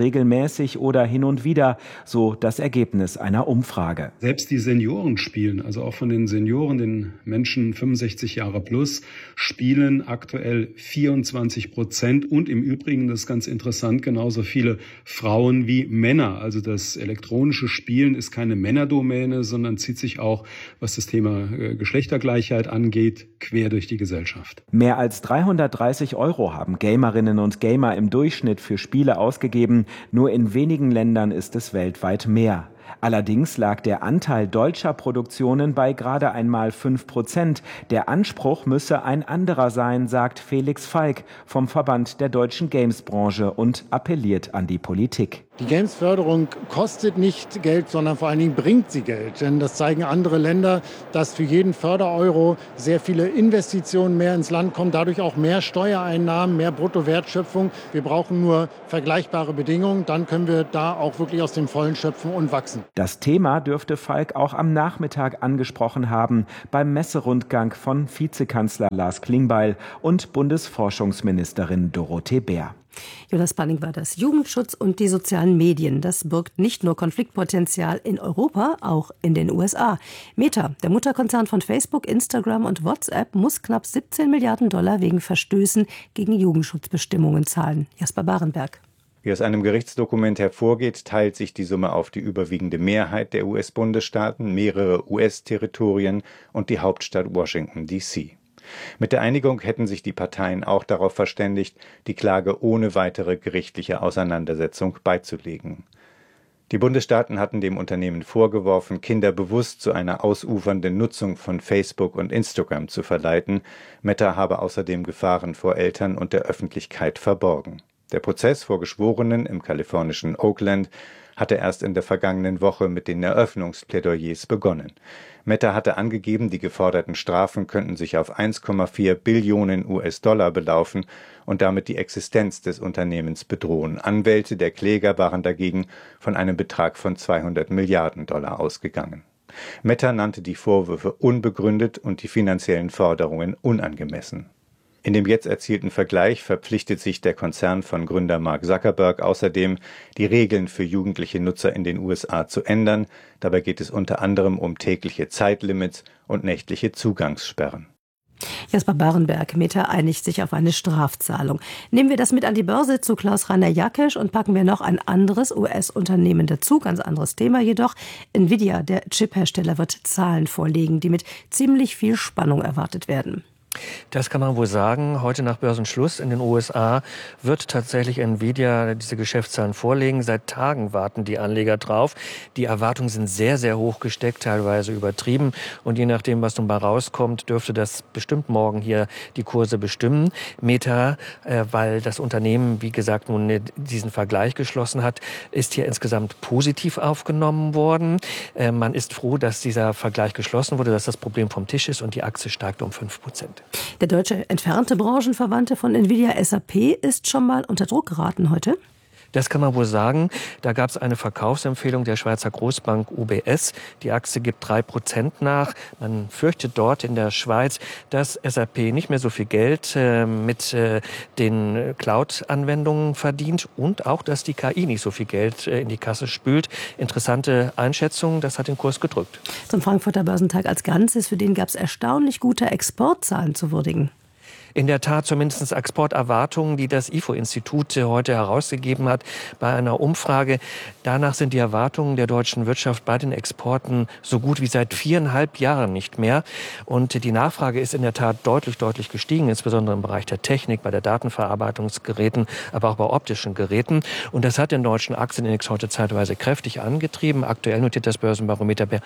regelmäßig oder hin und wieder, so das Ergebnis einer Umfrage. Selbst die Senioren spielen, also auch von den Senioren, den Menschen fünfundsechzig Jahre plus, spielen aktuell vierundzwanzig Prozent und im Übrigen, das ist ganz interessant, genauso viele Frauen wie Männer. Also das elektronische Spielen ist keine Männerdomäne, sondern zieht sich auch, was das Thema Geschlechtergleichheit angeht, quer durch die Gesellschaft. Mehr als dreihundertdreißig Euro haben Gamerinnen und Gamer im Durchschnitt für Spiele ausgegeben. Nur in wenigen Ländern ist es weltweit mehr. Allerdings lag der Anteil deutscher Produktionen bei gerade einmal fünf Prozent. Der Anspruch müsse ein anderer sein, sagt Felix Falk vom Verband der deutschen Gamesbranche und appelliert an die Politik. Die Games-Förderung kostet nicht Geld, sondern vor allen Dingen bringt sie Geld. Denn das zeigen andere Länder, dass für jeden Fördereuro sehr viele Investitionen mehr ins Land kommen, dadurch auch mehr Steuereinnahmen, mehr Bruttowertschöpfung. Wir brauchen nur vergleichbare Bedingungen, dann können wir da auch wirklich aus dem Vollen schöpfen und wachsen. Das Thema dürfte Falk auch am Nachmittag angesprochen haben beim Messerundgang von Vizekanzler Lars Klingbeil und Bundesforschungsministerin Dorothee Bär. Jonas Panning war das. Jugendschutz und die sozialen Medien. Das birgt nicht nur Konfliktpotenzial in Europa, auch in den U S A. Meta, der Mutterkonzern von Facebook, Instagram und WhatsApp, muss knapp siebzehn Milliarden Dollar wegen Verstößen gegen Jugendschutzbestimmungen zahlen. Jasper Barenberg. Wie aus einem Gerichtsdokument hervorgeht, teilt sich die Summe auf die überwiegende Mehrheit der U S-Bundesstaaten, mehrere U S-Territorien und die Hauptstadt Washington D C Mit der Einigung hätten sich die Parteien auch darauf verständigt, die Klage ohne weitere gerichtliche Auseinandersetzung beizulegen. Die Bundesstaaten hatten dem Unternehmen vorgeworfen, Kinder bewusst zu einer ausufernden Nutzung von Facebook und Instagram zu verleiten. Meta habe außerdem Gefahren vor Eltern und der Öffentlichkeit verborgen. Der Prozess vor Geschworenen im kalifornischen Oakland hatte erst in der vergangenen Woche mit den Eröffnungsplädoyers begonnen. Meta hatte angegeben, die geforderten Strafen könnten sich auf eins Komma vier Billionen U S-Dollar belaufen und damit die Existenz des Unternehmens bedrohen. Anwälte der Kläger waren dagegen von einem Betrag von zweihundert Milliarden Dollar ausgegangen. Meta nannte die Vorwürfe unbegründet und die finanziellen Forderungen unangemessen. In dem jetzt erzielten Vergleich verpflichtet sich der Konzern von Gründer Mark Zuckerberg außerdem, die Regeln für jugendliche Nutzer in den U S A zu ändern. Dabei geht es unter anderem um tägliche Zeitlimits und nächtliche Zugangssperren. Jasper Barenberg, Meta einigt sich auf eine Strafzahlung. Nehmen wir das mit an die Börse zu Klaus-Rainer Jakesch und packen wir noch ein anderes U S-Unternehmen dazu. Ganz anderes Thema jedoch. Nvidia, der Chiphersteller, wird Zahlen vorlegen, die mit ziemlich viel Spannung erwartet werden. Das kann man wohl sagen. Heute nach Börsenschluss in den U S A wird tatsächlich Nvidia diese Geschäftszahlen vorlegen. Seit Tagen warten die Anleger drauf. Die Erwartungen sind sehr, sehr hoch gesteckt, teilweise übertrieben. Und je nachdem, was nun mal rauskommt, dürfte das bestimmt morgen hier die Kurse bestimmen. Meta, äh, weil das Unternehmen, wie gesagt, nun diesen Vergleich geschlossen hat, ist hier insgesamt positiv aufgenommen worden. Äh, man ist froh, dass dieser Vergleich geschlossen wurde, dass das Problem vom Tisch ist und die Aktie steigt um fünf Prozent. Der deutsche entfernte Branchenverwandte von Nvidia, S A P, ist schon mal unter Druck geraten heute. Das kann man wohl sagen. Da gab es eine Verkaufsempfehlung der Schweizer Großbank U B S. Die Aktie gibt drei Prozent nach. Man fürchtet dort in der Schweiz, dass S A P nicht mehr so viel Geld äh, mit äh, den Cloud-Anwendungen verdient und auch, dass die K I nicht so viel Geld äh, in die Kasse spült. Interessante Einschätzung, das hat den Kurs gedrückt. Zum Frankfurter Börsentag als Ganzes, für den gab es erstaunlich gute Exportzahlen zu würdigen. In der Tat zumindest Exporterwartungen, die das I F O-Institut heute herausgegeben hat bei einer Umfrage. Danach sind die Erwartungen der deutschen Wirtschaft bei den Exporten so gut wie seit viereinhalb Jahren nicht mehr. Und die Nachfrage ist in der Tat deutlich, deutlich gestiegen, insbesondere im Bereich der Technik, bei der Datenverarbeitungsgeräten, aber auch bei optischen Geräten. Und das hat den deutschen Aktienindex heute zeitweise kräftig angetrieben. Aktuell notiert das Börsenbarometer bei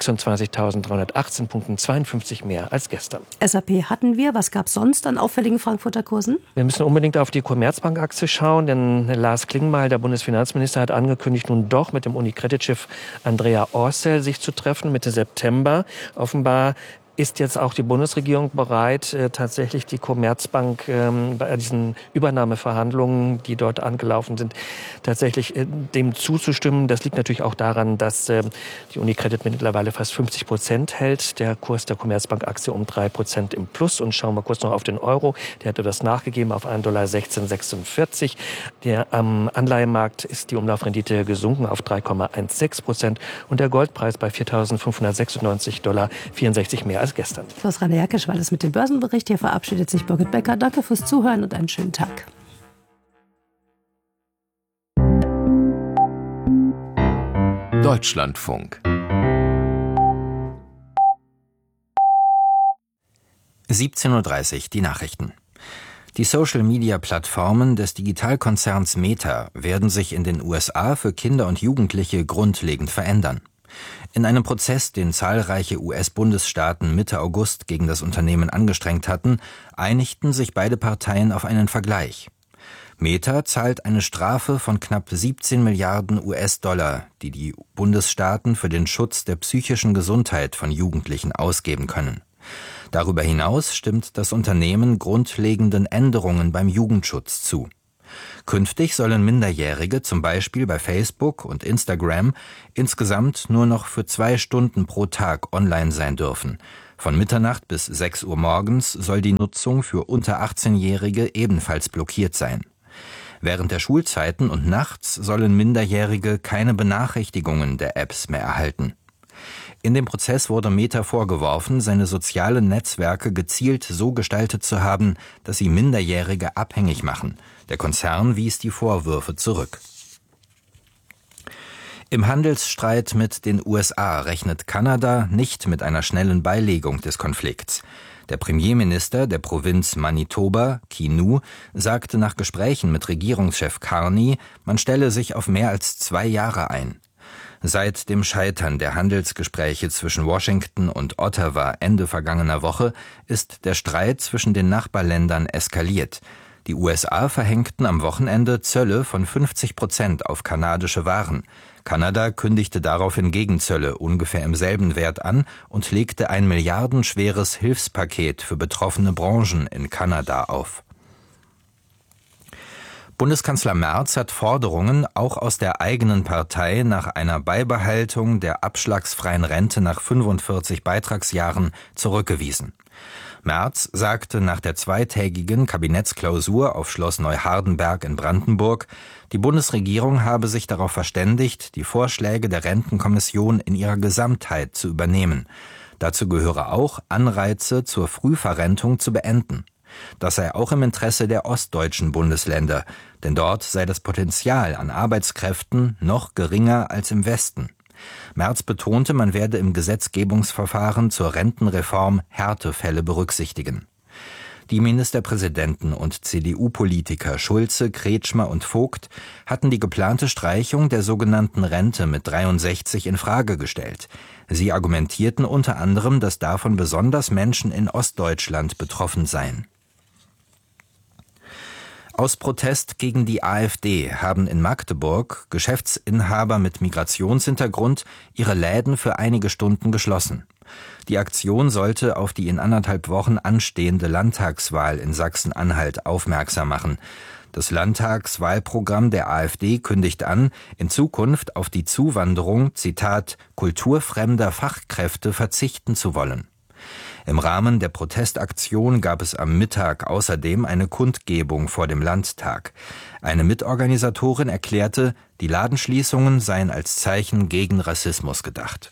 sechsundzwanzigtausenddreihundertachtzehn Punkten, zweiundfünfzig mehr als gestern. S A P hatten wir. Was gab es sonst an auffälligen Frankfurter Kursen? Wir müssen unbedingt auf die Commerzbank-Aktie schauen, denn Lars Klingbeil, der Bundesfinanzminister, hat angekündigt, nun doch mit dem UniCredit-Chef Andrea Orcel sich zu treffen Mitte September. Offenbar ist jetzt auch die Bundesregierung bereit, äh, tatsächlich die Commerzbank ähm, bei diesen Übernahmeverhandlungen, die dort angelaufen sind, tatsächlich äh, dem zuzustimmen. Das liegt natürlich auch daran, dass äh, die Unicredit mittlerweile fast fünfzig Prozent hält. Der Kurs der Commerzbank-Aktie um drei Prozent im Plus. Und schauen wir kurz noch auf den Euro. Der hatte das nachgegeben auf einen Dollar sechzehn sechsundvierzig. Der am Anleihenmarkt ist die Umlaufrendite gesunken auf drei Komma sechzehn Prozent. Und der Goldpreis bei viertausendfünfhundertsechsundneunzig Dollar vierundsechzig mehr als gestern. Das Rainer Jerkisch war das mit dem Börsenbericht. Hier verabschiedet sich Birgit Becker. Danke fürs Zuhören und einen schönen Tag. Deutschlandfunk. siebzehn Uhr dreißig, die Nachrichten. Die Social-Media-Plattformen des Digitalkonzerns Meta werden sich in den U S A für Kinder und Jugendliche grundlegend verändern. In einem Prozess, den zahlreiche U S-Bundesstaaten Mitte August gegen das Unternehmen angestrengt hatten, einigten sich beide Parteien auf einen Vergleich. Meta zahlt eine Strafe von knapp siebzehn Milliarden U S-Dollar, die die Bundesstaaten für den Schutz der psychischen Gesundheit von Jugendlichen ausgeben können. Darüber hinaus stimmt das Unternehmen grundlegenden Änderungen beim Jugendschutz zu. Künftig sollen Minderjährige zum Beispiel bei Facebook und Instagram insgesamt nur noch für zwei Stunden pro Tag online sein dürfen. Von Mitternacht bis sechs Uhr morgens soll die Nutzung für unter achtzehnjährige ebenfalls blockiert sein. Während der Schulzeiten und nachts sollen Minderjährige keine Benachrichtigungen der Apps mehr erhalten. In dem Prozess wurde Meta vorgeworfen, seine sozialen Netzwerke gezielt so gestaltet zu haben, dass sie Minderjährige abhängig machen. Der Konzern wies die Vorwürfe zurück. Im Handelsstreit mit den U S A rechnet Kanada nicht mit einer schnellen Beilegung des Konflikts. Der Premierminister der Provinz Manitoba, Kinu, sagte nach Gesprächen mit Regierungschef Carney, man stelle sich auf mehr als zwei Jahre ein. Seit dem Scheitern der Handelsgespräche zwischen Washington und Ottawa Ende vergangener Woche ist der Streit zwischen den Nachbarländern eskaliert. Die U S A verhängten am Wochenende Zölle von fünfzig Prozent auf kanadische Waren. Kanada kündigte daraufhin Gegenzölle ungefähr im selben Wert an und legte ein milliardenschweres Hilfspaket für betroffene Branchen in Kanada auf. Bundeskanzler Merz hat Forderungen auch aus der eigenen Partei nach einer Beibehaltung der abschlagsfreien Rente nach fünfundvierzig Beitragsjahren zurückgewiesen. Merz sagte nach der zweitägigen Kabinettsklausur auf Schloss Neuhardenberg in Brandenburg, die Bundesregierung habe sich darauf verständigt, die Vorschläge der Rentenkommission in ihrer Gesamtheit zu übernehmen. Dazu gehöre auch, Anreize zur Frühverrentung zu beenden. Das sei auch im Interesse der ostdeutschen Bundesländer, denn dort sei das Potenzial an Arbeitskräften noch geringer als im Westen. Merz betonte, man werde im Gesetzgebungsverfahren zur Rentenreform Härtefälle berücksichtigen. Die Ministerpräsidenten und C D U-Politiker Schulze, Kretschmer und Vogt hatten die geplante Streichung der sogenannten Rente mit dreiundsechzig in Frage gestellt. Sie argumentierten unter anderem, dass davon besonders Menschen in Ostdeutschland betroffen seien. Aus Protest gegen die AfD haben in Magdeburg Geschäftsinhaber mit Migrationshintergrund ihre Läden für einige Stunden geschlossen. Die Aktion sollte auf die in anderthalb Wochen anstehende Landtagswahl in Sachsen-Anhalt aufmerksam machen. Das Landtagswahlprogramm der AfD kündigt an, in Zukunft auf die Zuwanderung, Zitat, kulturfremder Fachkräfte verzichten zu wollen. Im Rahmen der Protestaktion gab es am Mittag außerdem eine Kundgebung vor dem Landtag. Eine Mitorganisatorin erklärte, die Ladenschließungen seien als Zeichen gegen Rassismus gedacht.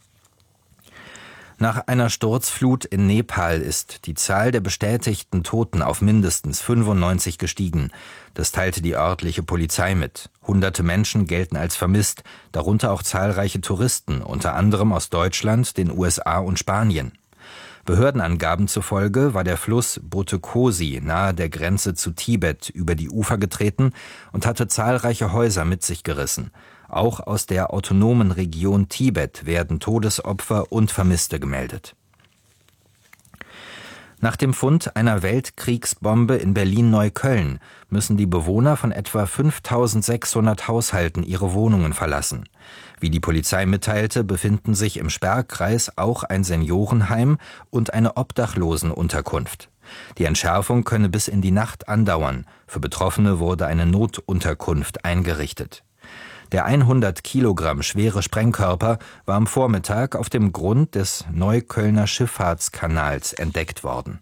Nach einer Sturzflut in Nepal ist die Zahl der bestätigten Toten auf mindestens fünfundneunzig gestiegen. Das teilte die örtliche Polizei mit. Hunderte Menschen gelten als vermisst, darunter auch zahlreiche Touristen, unter anderem aus Deutschland, den U S A und Spanien. Behördenangaben zufolge war der Fluss Botekosi nahe der Grenze zu Tibet über die Ufer getreten und hatte zahlreiche Häuser mit sich gerissen. Auch aus der autonomen Region Tibet werden Todesopfer und Vermisste gemeldet. Nach dem Fund einer Weltkriegsbombe in Berlin-Neukölln müssen die Bewohner von etwa fünftausendsechshundert Haushalten ihre Wohnungen verlassen. Wie die Polizei mitteilte, befinden sich im Sperrkreis auch ein Seniorenheim und eine Obdachlosenunterkunft. Die Entschärfung könne bis in die Nacht andauern. Für Betroffene wurde eine Notunterkunft eingerichtet. Der hundert Kilogramm schwere Sprengkörper war am Vormittag auf dem Grund des Neuköllner Schifffahrtskanals entdeckt worden.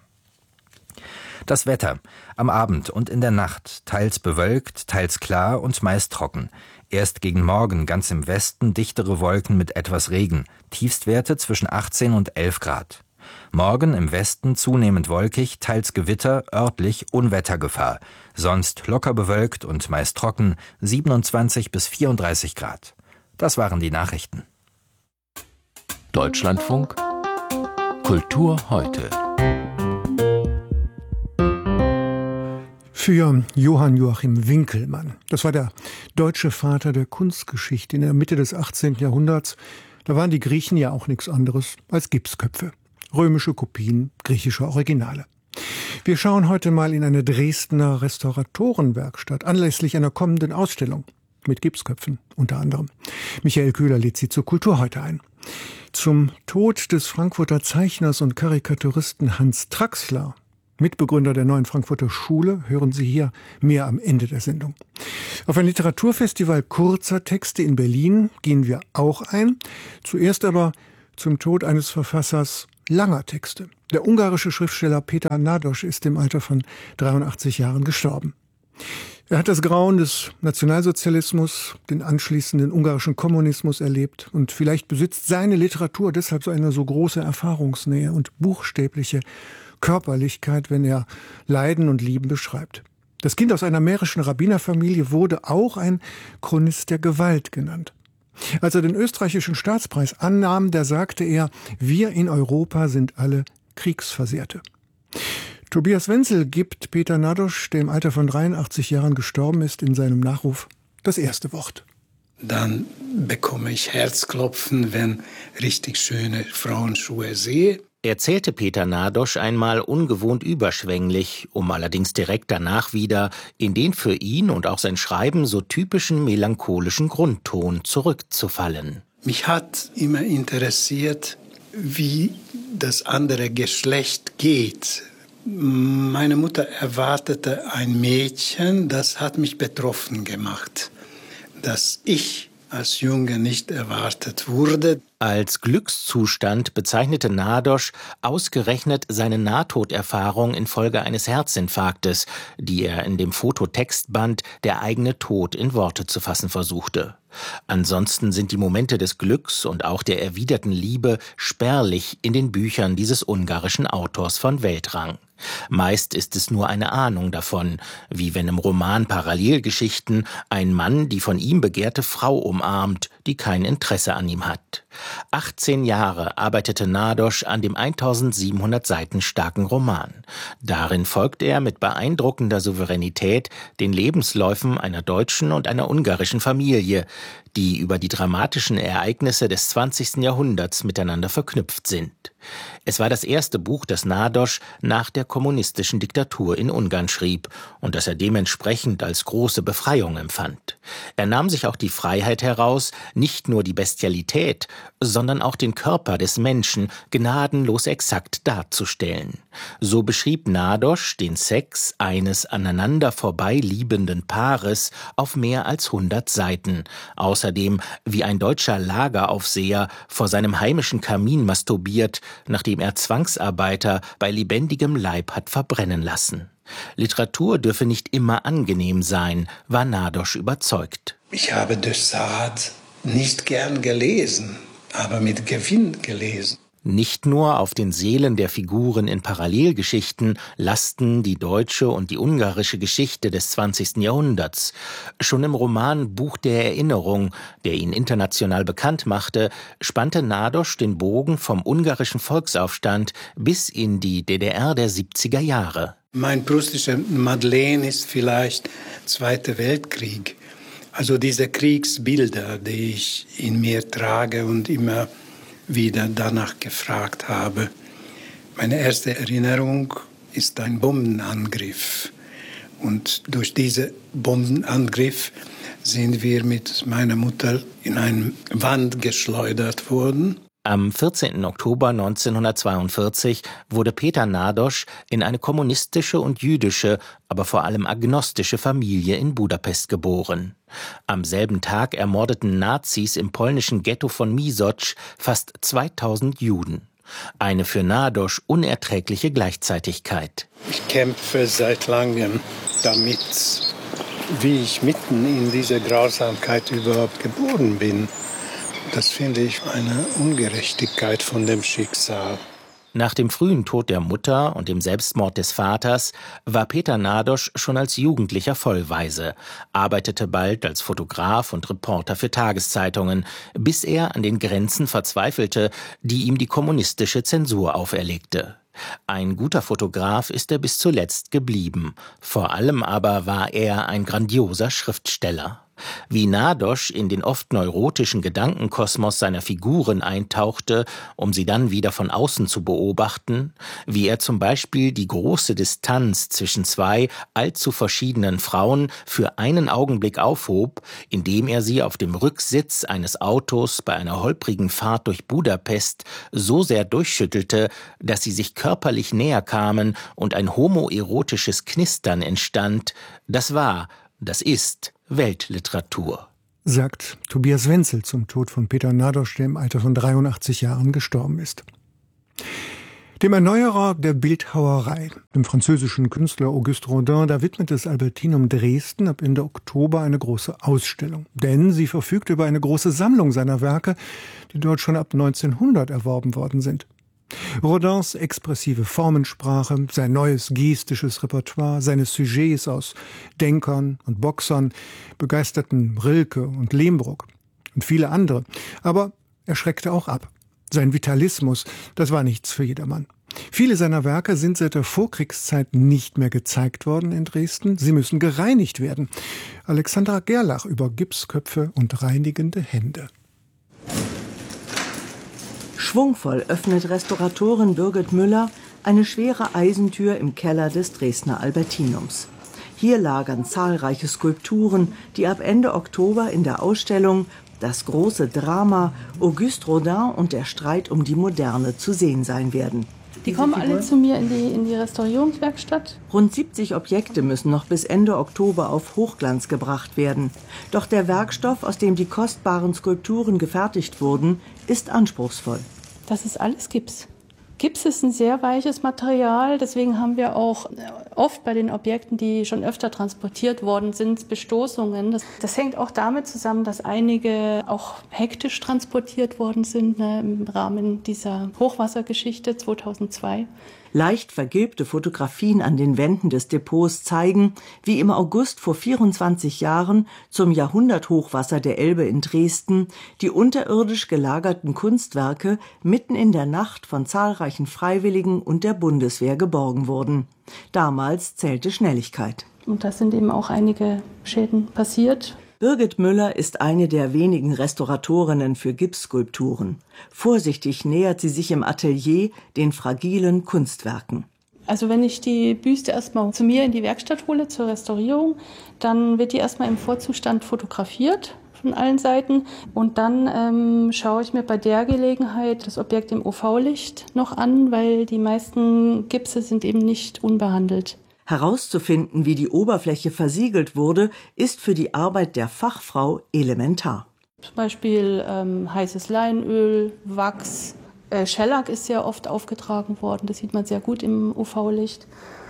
Das Wetter. Am Abend und in der Nacht teils bewölkt, teils klar und meist trocken. Erst gegen Morgen ganz im Westen dichtere Wolken mit etwas Regen. Tiefstwerte zwischen achtzehn und elf Grad. Morgen im Westen zunehmend wolkig, teils Gewitter, örtlich Unwettergefahr. Sonst locker bewölkt und meist trocken, siebenundzwanzig bis vierunddreißig Grad. Das waren die Nachrichten. Deutschlandfunk Kultur heute. Für Johann Joachim Winckelmann. Das war der deutsche Vater der Kunstgeschichte in der Mitte des achtzehnten Jahrhunderts. Da waren die Griechen ja auch nichts anderes als Gipsköpfe. Römische Kopien, griechische Originale. Wir schauen heute mal in eine Dresdner Restauratorenwerkstatt anlässlich einer kommenden Ausstellung mit Gipsköpfen unter anderem. Michael Köhler lädt Sie zur Kultur heute ein. Zum Tod des Frankfurter Zeichners und Karikaturisten Hans Traxler, Mitbegründer der Neuen Frankfurter Schule, hören Sie hier mehr am Ende der Sendung. Auf ein Literaturfestival kurzer Texte in Berlin gehen wir auch ein. Zuerst aber zum Tod eines Verfassers langer Texte. Der ungarische Schriftsteller Péter Nádas ist im Alter von dreiundachtzig Jahren gestorben. Er hat das Grauen des Nationalsozialismus, den anschließenden ungarischen Kommunismus erlebt und vielleicht besitzt seine Literatur deshalb so eine so große Erfahrungsnähe und buchstäbliche Körperlichkeit, wenn er Leiden und Lieben beschreibt. Das Kind aus einer mährischen Rabbinerfamilie wurde auch ein Chronist der Gewalt genannt. Als er den österreichischen Staatspreis annahm, da sagte er, wir in Europa sind alle Kriegsversehrte. Tobias Wenzel gibt Péter Nádas, der im Alter von dreiundachtzig Jahren gestorben ist, in seinem Nachruf das erste Wort. Dann bekomme ich Herzklopfen, wenn richtig schöne Frauenschuhe sehe. Erzählte Péter Nádas einmal ungewohnt überschwänglich, um allerdings direkt danach wieder in den für ihn und auch sein Schreiben so typischen melancholischen Grundton zurückzufallen. Mich hat immer interessiert, wie das andere Geschlecht geht. Meine Mutter erwartete ein Mädchen, das hat mich betroffen gemacht, dass ich als Junge nicht erwartet wurde. Als Glückszustand bezeichnete Nádas ausgerechnet seine Nahtoderfahrung infolge eines Herzinfarktes, die er in dem Fototextband Der eigene Tod in Worte zu fassen versuchte. Ansonsten sind die Momente des Glücks und auch der erwiderten Liebe spärlich in den Büchern dieses ungarischen Autors von Weltrang. Meist ist es nur eine Ahnung davon, wie wenn im Roman Parallelgeschichten ein Mann die von ihm begehrte Frau umarmt, die kein Interesse an ihm hat. achtzehn Jahre arbeitete Nádas an dem eintausendsiebenhundert Seiten starken Roman. Darin folgt er mit beeindruckender Souveränität den Lebensläufen einer deutschen und einer ungarischen Familie, die über die dramatischen Ereignisse des zwanzigsten Jahrhunderts miteinander verknüpft sind. Es war das erste Buch, das Nádas nach der kommunistischen Diktatur in Ungarn schrieb und das er dementsprechend als große Befreiung empfand. Er nahm sich auch die Freiheit heraus, nicht nur die Bestialität, sondern auch den Körper des Menschen gnadenlos exakt darzustellen. So beschrieb Nádas den Sex eines aneinander vorbei liebenden Paares auf mehr als hundert Seiten. Außerdem, wie ein deutscher Lageraufseher vor seinem heimischen Kamin masturbiert, nachdem er Zwangsarbeiter bei lebendigem Leib hat verbrennen lassen. Literatur dürfe nicht immer angenehm sein, war Nádas überzeugt. Ich habe de Sade nicht gern gelesen, aber mit Gewinn gelesen. Nicht nur auf den Seelen der Figuren in Parallelgeschichten lasten die deutsche und die ungarische Geschichte des zwanzigsten Jahrhunderts. Schon im Roman Buch der Erinnerung, der ihn international bekannt machte, spannte Nádas den Bogen vom ungarischen Volksaufstand bis in die D D R der siebziger Jahre. Mein prustischer Madeleine ist vielleicht Zweiter Weltkrieg. Also diese Kriegsbilder, die ich in mir trage und immer wieder danach gefragt habe. Meine erste Erinnerung ist ein Bombenangriff. Und durch diesen Bombenangriff sind wir mit meiner Mutter in eine Wand geschleudert worden. Am vierzehnten Oktober neunzehnhundertzweiundvierzig wurde Peter Nádas in eine kommunistische und jüdische, aber vor allem agnostische Familie in Budapest geboren. Am selben Tag ermordeten Nazis im polnischen Ghetto von Misocz fast zweitausend Juden. Eine für Nádas unerträgliche Gleichzeitigkeit. Ich kämpfe seit langem damit, wie ich mitten in dieser Grausamkeit überhaupt geboren bin. Das finde ich eine Ungerechtigkeit von dem Schicksal. Nach dem frühen Tod der Mutter und dem Selbstmord des Vaters war Peter Nádas schon als Jugendlicher vollweise, arbeitete bald als Fotograf und Reporter für Tageszeitungen, bis er an den Grenzen verzweifelte, die ihm die kommunistische Zensur auferlegte. Ein guter Fotograf ist er bis zuletzt geblieben. Vor allem aber war er ein grandioser Schriftsteller. Wie Nádas in den oft neurotischen Gedankenkosmos seiner Figuren eintauchte, um sie dann wieder von außen zu beobachten, wie er zum Beispiel die große Distanz zwischen zwei allzu verschiedenen Frauen für einen Augenblick aufhob, indem er sie auf dem Rücksitz eines Autos bei einer holprigen Fahrt durch Budapest so sehr durchschüttelte, dass sie sich körperlich näher kamen und ein homoerotisches Knistern entstand, das war, das ist Weltliteratur. Sagt Tobias Wenzel zum Tod von Peter Nádas, der im Alter von dreiundachtzig Jahren gestorben ist. Dem Erneuerer der Bildhauerei, dem französischen Künstler Auguste Rodin, da widmet das Albertinum Dresden ab Ende Oktober eine große Ausstellung. Denn sie verfügt über eine große Sammlung seiner Werke, die dort schon ab neunzehnhundert erworben worden sind. Rodins expressive Formensprache, sein neues gestisches Repertoire, seine Sujets aus Denkern und Boxern begeisterten Rilke und Lehmbruck und viele andere. Aber er schreckte auch ab. Sein Vitalismus, das war nichts für jedermann. Viele seiner Werke sind seit der Vorkriegszeit nicht mehr gezeigt worden in Dresden. Sie müssen gereinigt werden. Alexandra Gerlach über Gipsköpfe und reinigende Hände. Schwungvoll öffnet Restauratorin Birgit Müller eine schwere Eisentür im Keller des Dresdner Albertinums. Hier lagern zahlreiche Skulpturen, die ab Ende Oktober in der Ausstellung Das große Drama, Auguste Rodin und der Streit um die Moderne zu sehen sein werden. Die kommen alle zu mir in die, in die Restaurierungswerkstatt. Rund siebzig Objekte müssen noch bis Ende Oktober auf Hochglanz gebracht werden. Doch der Werkstoff, aus dem die kostbaren Skulpturen gefertigt wurden, ist anspruchsvoll. Das ist alles Gips. Gips ist ein sehr weiches Material, deswegen haben wir auch oft bei den Objekten, die schon öfter transportiert worden sind, Bestoßungen. Das, das hängt auch damit zusammen, dass einige auch hektisch transportiert worden sind, ne, im Rahmen dieser Hochwassergeschichte zweitausendzwei. Leicht vergilbte Fotografien an den Wänden des Depots zeigen, wie im August vor vierundzwanzig Jahren zum Jahrhunderthochwasser der Elbe in Dresden die unterirdisch gelagerten Kunstwerke mitten in der Nacht von zahlreichen Freiwilligen und der Bundeswehr geborgen wurden. Damals zählte Schnelligkeit. Und da sind eben auch einige Schäden passiert. Birgit Müller ist eine der wenigen Restauratorinnen für Gipsskulpturen. Vorsichtig nähert sie sich im Atelier den fragilen Kunstwerken. Also wenn ich die Büste erstmal zu mir in die Werkstatt hole zur Restaurierung, dann wird die erstmal im Vorzustand fotografiert von allen Seiten. Und dann ähm, schaue ich mir bei der Gelegenheit das Objekt im U V-Licht noch an, weil die meisten Gipse sind eben nicht unbehandelt. Herauszufinden, wie die Oberfläche versiegelt wurde, ist für die Arbeit der Fachfrau elementar. Zum Beispiel ähm, heißes Leinöl, Wachs, äh, Schellack ist sehr oft aufgetragen worden. Das sieht man sehr gut im U V-Licht.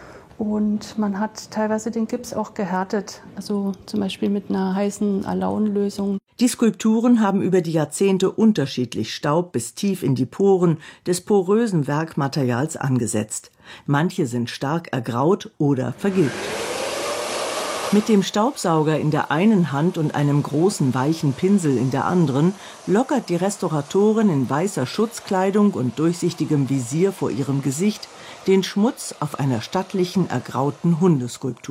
Und man hat teilweise den Gips auch gehärtet, also zum Beispiel mit einer heißen Alaunlösung. Die Skulpturen haben über die Jahrzehnte unterschiedlich Staub bis tief in die Poren des porösen Werkmaterials angesetzt. Manche sind stark ergraut oder vergilbt. Mit dem Staubsauger in der einen Hand und einem großen weichen Pinsel in der anderen lockert die Restauratorin in weißer Schutzkleidung und durchsichtigem Visier vor ihrem Gesicht den Schmutz auf einer stattlichen, ergrauten Hundeskulptur.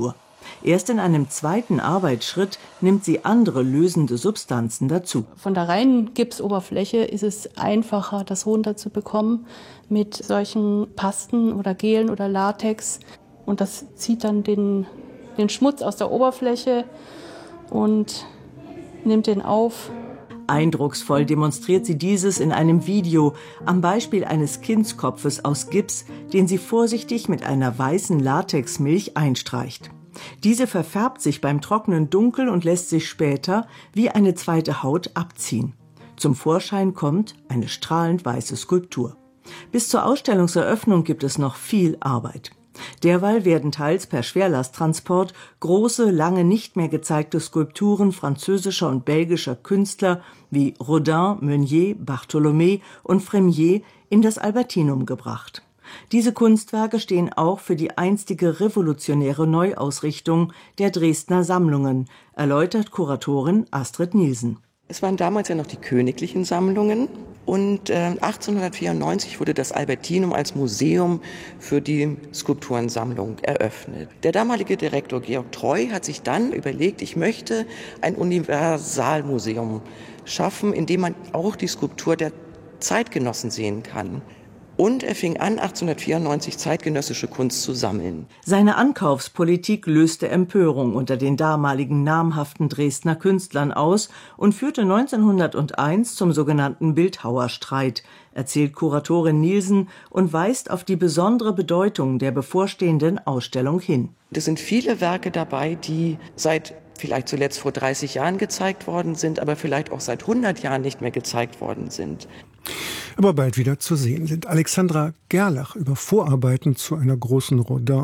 Erst in einem zweiten Arbeitsschritt nimmt sie andere lösende Substanzen dazu. Von der reinen Gipsoberfläche ist es einfacher, das runterzubekommen mit solchen Pasten oder Gelen oder Latex. Und das zieht dann den, den Schmutz aus der Oberfläche und nimmt den auf. Eindrucksvoll demonstriert sie dieses in einem Video am Beispiel eines Kindskopfes aus Gips, den sie vorsichtig mit einer weißen Latexmilch einstreicht. Diese verfärbt sich beim Trocknen dunkel und lässt sich später wie eine zweite Haut abziehen. Zum Vorschein kommt eine strahlend weiße Skulptur. Bis zur Ausstellungseröffnung gibt es noch viel Arbeit. Derweil werden teils per Schwerlasttransport große, lange nicht mehr gezeigte Skulpturen französischer und belgischer Künstler wie Rodin, Meunier, Bartholomä und Fremier in das Albertinum gebracht. Diese Kunstwerke stehen auch für die einstige revolutionäre Neuausrichtung der Dresdner Sammlungen, erläutert Kuratorin Astrid Nielsen. Es waren damals ja noch die königlichen Sammlungen und äh, achtzehnhundertvierundneunzig wurde das Albertinum als Museum für die Skulpturensammlung eröffnet. Der damalige Direktor Georg Treu hat sich dann überlegt, ich möchte ein Universalmuseum schaffen, in dem man auch die Skulptur der Zeitgenossen sehen kann. Und er fing an, achtzehnhundertvierundneunzig zeitgenössische Kunst zu sammeln. Seine Ankaufspolitik löste Empörung unter den damaligen namhaften Dresdner Künstlern aus und führte neunzehnhunderteins zum sogenannten Bildhauerstreit, erzählt Kuratorin Nielsen und weist auf die besondere Bedeutung der bevorstehenden Ausstellung hin. Es sind viele Werke dabei, die seit vielleicht zuletzt vor dreißig Jahren gezeigt worden sind, aber vielleicht auch seit hundert Jahren nicht mehr gezeigt worden sind. Aber bald wieder zu sehen sind. Alexandra Gerlach über Vorarbeiten zu einer großen Rodin